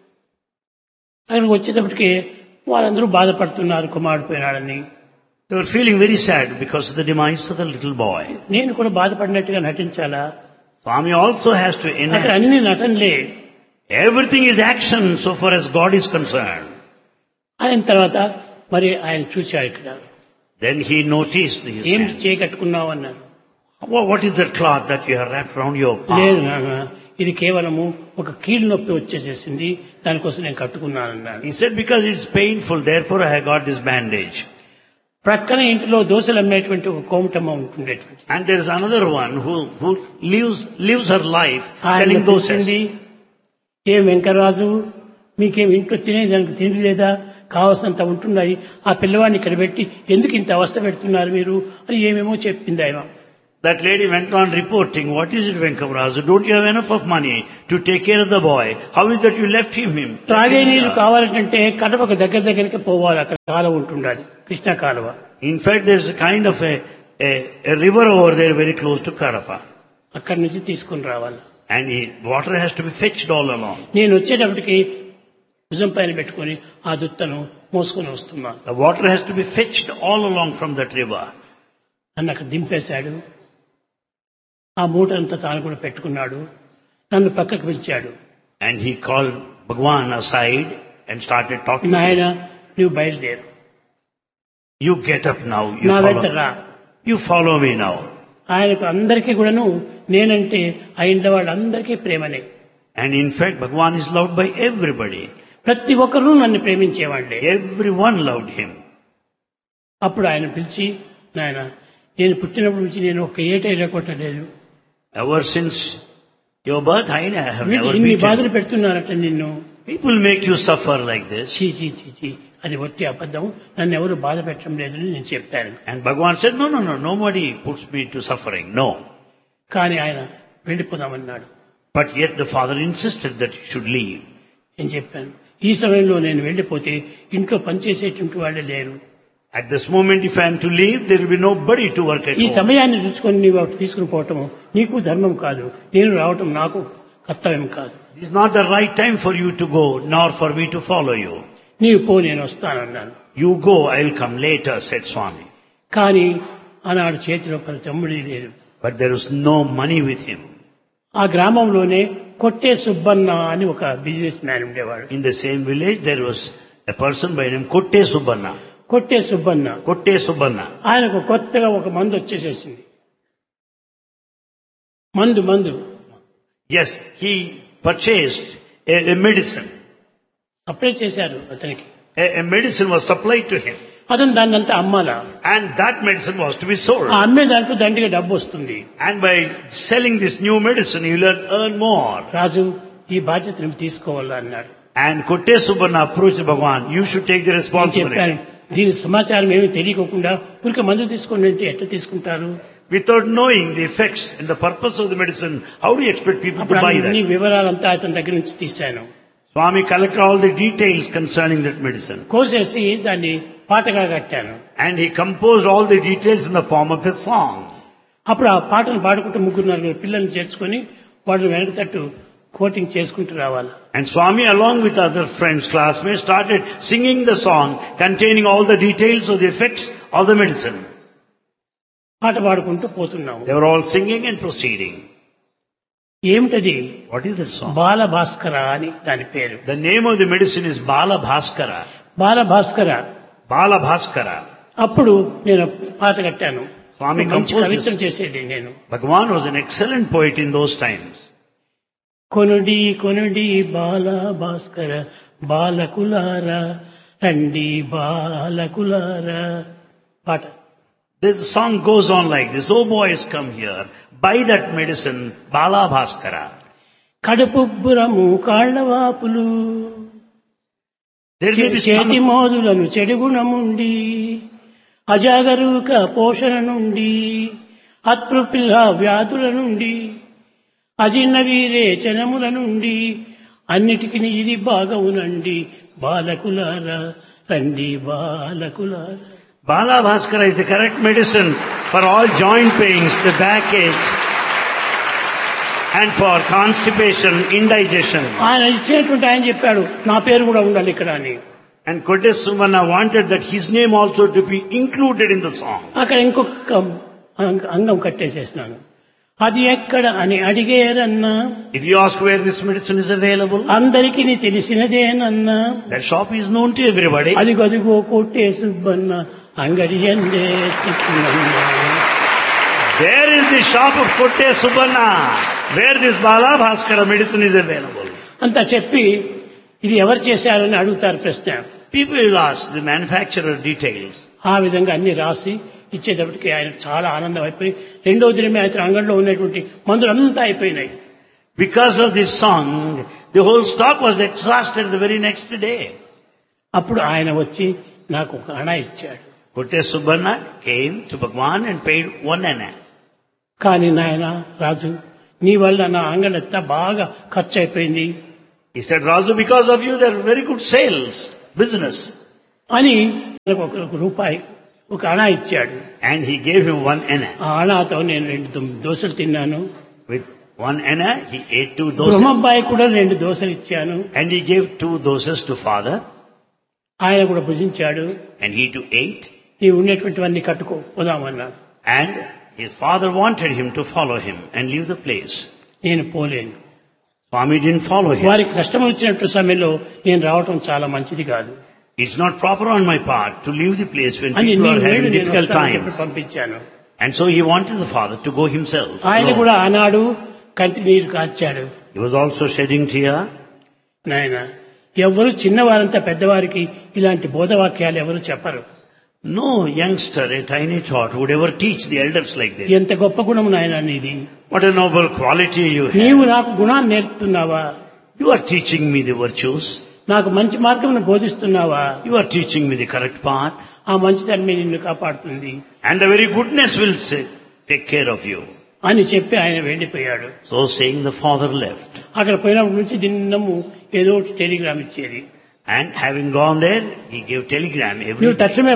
అక్కడికి వచ్చేటప్పటికి వాళ్ళందరూ బాధపడుతున్నారు కుమారుడు పోయినాడని. They were feeling very sad because of the demise of the little boy. నేను కూడా బాధపడినట్టుగా నటించాలా? Swami also has to అక్కడ enact. అన్ని నటనలే. Everything is action so far as God is concerned. అయిన తర్వాత మరి ఆయన చూశాడు ఇక్కడ. Then he noticed his ఏం hand. చేయకట్టుకున్నావు అన్నారు. What is that cloth that you have wrapped around your లేదు palm? నాన్న, ఇది కేవలము ఒక కీలు నొప్పి వచ్చేసేసింది, దానికోసం నేను కట్టుకున్నానన్నాను. He said, because it's painful, therefore I have got this bandage. ప్రక్కన ఇంటిలో దోశలు అమ్మేటువంటి ఒక కోమటమ్మ ఉంటుండేటువంటి And there is another one who lives her life ఆయన selling dosas. చూసింది, ఏ వెంకరాజు మీకేం ఇంట్లో తినేదానికి తిండి లేదా, కావాల్సినంత ఉంటున్నాయి, ఆ పిల్లవాడిని ఇక్కడ పెట్టి ఎందుకు ఇంత అవస్థ పెడుతున్నారు మీరు అని ఏమేమో చెప్పింది ఆయన. That lady went on reporting, what is it, Venkavarazu? Don't you have enough of money to take care of the boy? How is that you left him? త్రాగే నీళ్లు కావాలంటే కడపకు దగ్గరికి పోవాలి, అక్కడ కాలువ ఉంటుండాలి, కృష్ణా కాలువ. In fact, there's a kind of a river over there very close to Kadapa. అక్కడి నుంచి తీసుకుని రావాలి. And water has to be fetched all along. నేను వచ్చేటప్పటికి భుజం పైన పెట్టుకుని ఆ దుత్తను మోసుకొని వస్తున్నాను. The water has to be fetched all along from that river. నన్ను అక్కడ దింపేశాడు. ఆ మూట అంతా తాను కూడా పెట్టుకున్నాడు. నన్ను పక్కకు పిలిచాడు. And he called Bhagwan aside and started talking to నాయన him. నువ్వు బయలుదేరు, You get up now. నా వెంట రా. You follow me now. ఆయనకు అందరికీ కూడాను నేనంటే ఆ ఇంట్లో వాళ్ళందరికీ ప్రేమనే. And in fact, Bhagwan is loved by everybody. ప్రతి ఒక్కరూ నన్ను ప్రేమించేవాళ్లే. Everyone loved him. అప్పుడు ఆయన పిలిచి, నాయన నేను పుట్టినప్పటి నుంచి నేను ఒక్క ఏటైనా కొట్టలేదు. Ever since your birth, I have never ఇన్ని beaten బాధలు you. పెడుతున్నారట నిన్ను. People make you suffer like this. చీ చీ చీ చీ, అది ఒట్టి అబద్ధం, నన్ను ఎవరు బాధ పెట్టడం లేదని నేను చెప్పాను. And Bhagwan said, no, nobody puts me to suffering. No. కానీ ఆయన వెళ్ళిపోదామన్నాడు. But yet the father insisted that he should leave. నేను చెప్పాను, ఈ సమయంలో నేను వెళ్ళిపోతే ఇంట్లో పనిచేసేటువంటి వాళ్ళే లేరు. At this moment, if I am to leave, there will be nobody to work at ఈ home. సమయాన్ని చూసుకొని నీవు అటు తీసుకుని పోవటం నీకు ధర్మం కాదు, నేను రావటం నాకు కర్తవ్యం కాదు. It is not the right time for you to go, nor for me to follow you. నీవు పో, నేను వస్తానన్నాను. You go, I will come later, said Swami. కానీ ఆనాడు చేతిలో పది తమ్ముడి లేదు. But there was no money with him. ఆ గ్రామంలోనే కొట్టే సుబ్బన్న అని ఒక బిజినెస్ మ్యాన్ ఉండేవాడు. In the same village, there was a person by name Kotte Subbanna. కొట్టే సుబ్బన్న. Kotte Subbanna. ఆయనకు కొత్తగా ఒక మందు వచ్చేసేసింది. మందు Yes, he purchased a medicine. Apply చేశారు అతనికి. A medicine was supplied to him. అతను దాన్ని అంతా అమ్మాలా. And that medicine was to be sold. ఆ అమ్మే దాంట్లో దండిగా డబ్బు వస్తుంది. And by selling this new medicine, you will earn more. రాజు ఈ బాధ్యత నువ్వు తీసుకోవాలా అన్నాడు. And Kotte Subbanna approached Bhagwan, you should take the నేను responsibility. చెప్పాను, దీని సమాచారం ఏమీ తెలియకోకుండా ఊరికే మందు తీసుకోండి అంటే ఎట్లా తీసుకుంటారు? Without knowing the effects and the purpose of the medicine, how do you expect people to అప్పుడు buy అన్ని that? వివరాలంతా అతని దగ్గర నుంచి తీశాను. Swami collected all the details concerning that medicine. కోసేసి దాన్ని పాటగా కట్టాను. And he composed all the details in the form of a song. అప్పుడు ఆ పాటను పాడుకుంటూ 3-4 పిల్లల్ని చేర్చుకొని వాళ్ళు వెనక తట్టు కోటింగ్ చేసుకుంటూ రావాలి. And Swami, along with other friends, classmates, started singing the song containing all the details of the effects of the medicine. పాట పాడుకుంటూ పోతున్నాము. They were all singing and proceeding. ఏమిటది? What is that song? బాల భాస్కర అని దాని పేరు. The name of the medicine is Bala Bhaskara. Bala Bhaskara. Bala Bhaskara. అప్పుడు నేను పాట కట్టాను. Swami మంచి composed కవిత్వం this. చేసేది నేను. Bhagwan was an excellent poet in those times. కొనుడి కొనుడి బాల భాస్కర బాలకులారా రండి బాలకులారా పాట. This song goes on like this. Oh boys, come here. Buy that medicine, Bala Bhaskara. కడుపుబ్బురము కాళ్లవాపులు There may be చేతి stomach. మోదులను చెడుగుణముండి అజాగరూక పోషణ నుండి అతృపిల్ల వ్యాధుల నుండి అజిన్న వీరేచనముల నుండి అన్నిటికీ ఇది బాగవునండి బాలకులారా రండి బాలకులారా. Bala Bhaskara is the correct medicine for all joint pains, the backaches, and for constipation, indigestion. ఆయన ఇచ్చినటువంటి ఆయన చెప్పాడు నా పేరు కూడా ఉండాలి ఇక్కడ అని. And Kotte Subbanna wanted that his name also to be included in the song. అక్కడ ఇంకొక అంగం కట్టేసేసినాను. అది ఎక్కడ అని అడిగేరన్నా If you ask where this medicine is available, అందరికీ తెలిసినదేనన్నా that shop is known to everybody. అదిగదిగో కొట్టే సుబ్బన్న అంగడి అందే చిక్కునన్నా. There is the shop of Kotte Subbanna, where this Bala Bhaskara medicine is available. అంతా చెప్పి ఇది ఎవరు చేశారని అడుగుతారు ప్రశ్న. People will ask the manufacturer details. ఆ విధంగా అన్ని రాసి ఇచ్చేటప్పటికి ఆయన చాలా ఆనందం అయిపోయి రెండో దినమే ఆయన అంగడిలో ఉన్నటువంటి మందులు అంతా అయిపోయినాయి. Because of this song, The whole stock was exhausted the very next day. అప్పుడు ఆయన వచ్చి నాకు ఒక అణ ఇచ్చాడు. Kutte Subbanna came to Bhagwan and paid 1 anna. కానీ నాయన రాజు, నీ వల్ల నా అంగడంతా బాగా ఖర్చు అయిపోయింది He said, Razu, because of you there are very good sales, business. అని నాకు ఒక రూపాయి ఒక అణ ఇచ్చాడు. And he gave him 1 anna. ఆ అణతో నేను 2 దోశలు తిన్నాను. With 1 anna, he ate 2 dosas. బ్రహ్మబ్బాయి కూడా 2 దోశలు ఇచ్చాను. And he gave 2 dosas to father. ఆయన కూడా భుజించాడు. And he too ate. నీవు ఉన్నటువంటివన్నీ కట్టుకో పోదామన్నాడు. And his father wanted him to follow him and leave the place. నేను పోలేను. Swami didn't follow him. వారికి కష్టం వచ్చినట్టు సమయంలో నేను రావటం చాలా మంచిది కాదు It's not proper on my part to leave the place when అని people are నేను having difficult వస్తానని times. పంపించాను. And so he wanted the father to go himself. ఆయన alone. కూడా ఆనాడు కంటి నీరు కార్చాడు. He was also shedding tear. నాయన, ఎవరు చిన్నవారంతా పెద్దవారికి ఇలాంటి బోధవాక్యాలు ఎవరు చెప్పరు. No youngster, a tiny tot, would ever teach the elders like this. ఎంత గొప్ప గుణం నాయన నీది. What a noble quality you నీవు have. నాకు గుణాన్ని నేర్పుతున్నావా? You are teaching me the virtues. నాకు మంచి మార్గమును బోధిస్తున్నావా? You are teaching me the correct path. ఆ మంచిదాన్ని నిన్ను కాపాడుతుంది And the very goodness will take care of you. అని చెప్పి ఆయన వెళ్ళిపోయాడు. So saying, the father left. అక్కడ పోయినప్పటి నుంచి దిన్నము ఏదో ఒకటి టెలిగ్రామ్ ఇచ్చేది. And having gone there, he gave telegram every నువ్వు day. తక్షణమే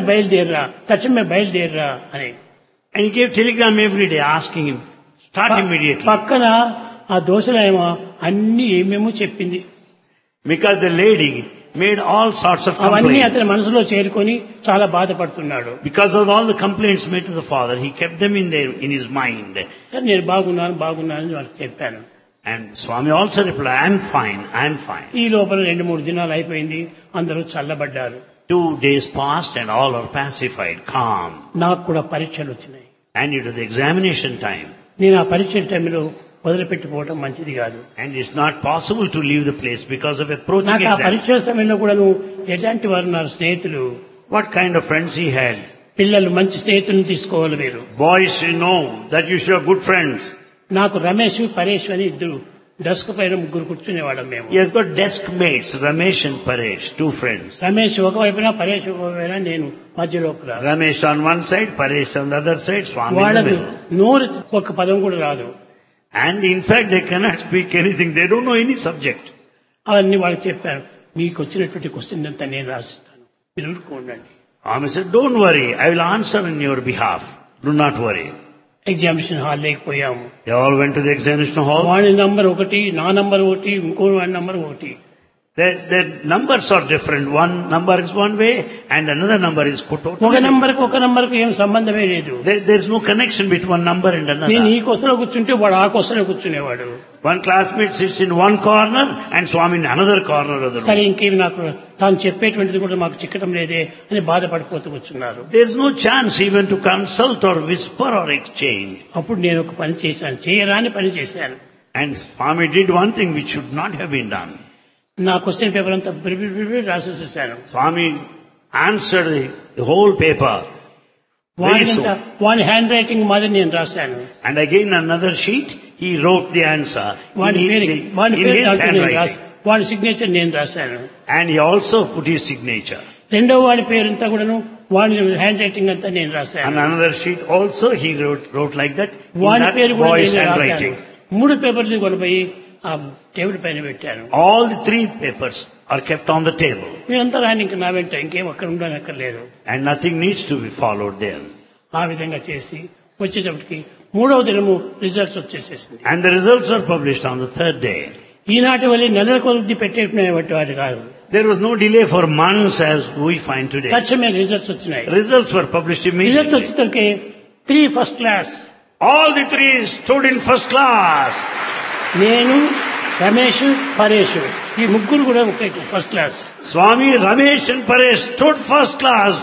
బయలుదేరరా అని. And he gave telegram every day asking him, start immediately. పక్కన ఆ దోశలేమో అన్ని ఏమేమో చెప్పింది. Because the lady made all sorts of అవన్నీ complaints. అతని మనసులో చేరుకొని చాలా బాధపడుతున్నాడు. Because of all the complaints made to the father, he kept them in his mind. కానీ నేను బాగున్నాను అని వాళ్ళకి చెప్పాను. And Swami also replied, I am fine. ఈ లోపల 2-3 దినాలు అయిపోయింది. అందరూ చల్లబడ్డారు. 2 days passed and all are pacified, calm. నాకు కూడా పరీక్షలు వచ్చినాయి. And it was the examination time. నేను ఆ పరీక్షల టైంలో వదిలిపెట్టిపోవటం మంచిది కాదు. And it's not possible to leave the place because of approaching నాకు ఆ exam. పరీక్షల సమయంలో కూడా నువ్వు ఎలాంటి వారు ఉన్నారు స్నేహితులు? What kind of friends he had? పిల్లలు మంచి స్నేహితులను తీసుకోవాలి మీరు. Boys, you know that you should have good friends. నాకు రమేష్ పరేష్ అని 2 డెస్క్ పైన 3 కూర్చునేవాళ్ళం మేము. He has got desk mates, Ramesh and Paresh, 2 friends. Ramesh ఒకవైపున పరేష్ ఒకవైపున నేను మధ్యలోకి రా. Ramesh on one side, Paresh on the other side, Swami in the వాళ్ళకు middle. నోరు ఒక పదం కూడా రాదు. And in fact, they cannot speak anything. They don't know any subject. అవన్నీ వాళ్ళకి చెప్పాను. మీకు వచ్చినటువంటి క్వశ్చన్ అంతా నేను రాసిస్తాను, మీరు ఊరుకోండి. Swami said, don't worry, I will answer on your behalf. Do not worry. Examination hall లేకపోయాము. They all went to the examination hall. వాడి నంబర్ 1, నా నంబర్ 1, ఇంకో వాడి number 1. Their numbers are different. One number is one way and another number is totally ఒక different. నంబర్కి ఏం సంబంధమే లేదు. There is no connection between one number and నేను another. ఈ కొసలో కూర్చుంటే వాడు ఆ కొసలో కూర్చునేవాడు. One classmate sits in one corner and Swami in another corner of the సరే room. ఇంకేమి నాకు తాను చెప్పేటువంటిది కూడా మాకు చిక్కటం లేదే అని బాధపడిపోతూ కూర్చున్నారు. There is no chance even to consult or whisper or exchange. అప్పుడు నేను ఒక పని చేశాను, చేయరాని పని చేశాను. And Swami did one thing which should not have been done. నా క్వశ్చన్ పేపర్ అంతా రాసేసేసాను. Swami answered the whole paper very soon. వాడి హ్యాండ్ రైటింగ్ మాది నేను రాశాను. And again another sheet, he wrote the answer వాడి in పేరు his handwriting. వాడి signature నేను రాశాను. And he also put his signature. రెండో వాడి పేరంతా కూడాను వాడి హ్యాండ్ రైటింగ్ అంతా నేను And రాశాను. another sheet also he wrote like that in వాడి that పేరు కూడా boy's నేను రాశాను. handwriting. 3 పేపర్లు కొనిపోయి ఆ టేబుల్ పైన పెట్టాను. All the 3 papers are kept on the table. మీరంతా రాని ఇంకా నా వెంట ఇంకేం అక్కడ ఉండనక్కర్లేదు. And nothing needs to be followed there. ఆ విధంగా చేసి వచ్చేటప్పటికి 3వ దినము results వచ్చేసేసింది. And the results were published on the 3rd day. ఈనాటి వల్ల నెలల కొద్ది పెట్టేటువంటి వాటి కాదు. There was no delay for months as we find today. తక్షణమే రిజల్ట్స్ వచ్చినాయి. Results were published results immediately. వచ్చేసరికి 3 first class. All the 3 stood in first class. నేను, రమేష్, పరేష్ ఈ 3 కూడా ఒకే first class. Swami, Ramesh and Paresh stood first class.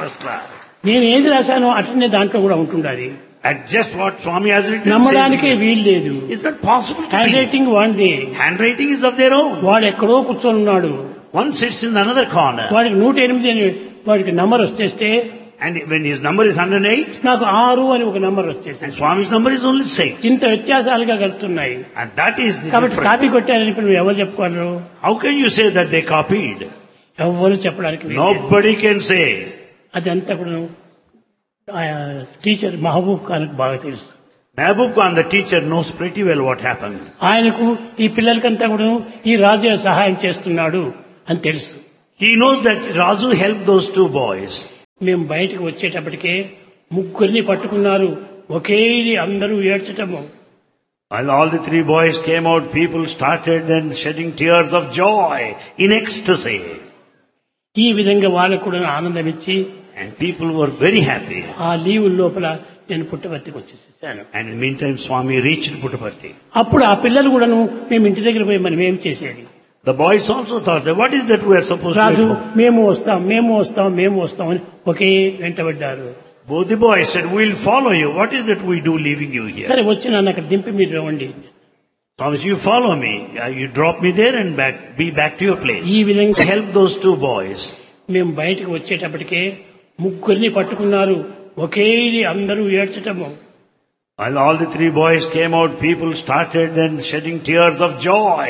నేను ఏది రాశానో అట్లనే దాంట్లో కూడా ఉంటుండాలి. At just what Swami has written. నమ్మడానికే వీలు లేదు. It's not possible to hand believe. Writing వాడిది. Handwriting is of their own. వాడు ఎక్కడో కూర్చొని ఉన్నాడు. One sits in another corner. వాడికి 108 అని వాడికి నంబర్ వచ్చేస్తే And when his number is 108, నాకు 6 అని ఒక నంబర్ వచ్చేసింది. and Swami's number is only 6. ఇంత వ్యత్యాసాలుగా కలుగుతున్నాయి. And that is the కాబట్టి difference. కాపీ కొట్టారని ఇప్పుడు నువ్వు ఎవరు చెప్పుకోరు? How can you say that they copied? ఎవరు చెప్పడానికి వీలు లేదు. Nobody can say. అది అంతా కూడా టీచర్ మహబూబ్ ఖాన్ బాగా తెలుసు. Mehboob Khan, the teacher, knows pretty well what happened. ఆయనకు ఈ పిల్లలకంతా కూడా ఈ రాజు సహాయం చేస్తున్నాడు అని తెలుసు. He knows that Razu helped those 2 boys. మేము బయటకు వచ్చేటప్పటికే ముగ్గురిని పట్టుకున్నారు. ఒకే ఇది అందరూ ఏడ్చటము. While all the 3 boys came out, people started then shedding tears of joy in ecstasy. ఈ విధంగా వాళ్ళకు కూడా ఆనందం ఇచ్చి And people were very happy. ఆ లీవ్ లోపల నేను పుట్టపర్తికి వచ్చేసేసాను. And in the meantime, Swami reached Puttaparthi. అప్పుడు ఆ పిల్లలు కూడాను మేము ఇంటి దగ్గర పోయి మనం ఏం చేసేది? The boys also thought that what is that we are supposed Raju to do? మేము వస్తాం అని ఒకే వెంటబడ్డారు. Both the boys said, we'll follow you. What is that we do leaving you here? సరే వచ్చి నన్ను అక్కడ దింపి మీరు రండి. Thomas, you follow me. You drop me there and be back to your place. ఈ విధంగా Help those 2 boys. మేము బయటకు వచ్చేటప్పటికే ముగ్గురిని పట్టుకున్నారు. ఒకే ఇది అందరూ ఏడ్చటము. While all the 3 boys came out, people started then shedding tears of joy.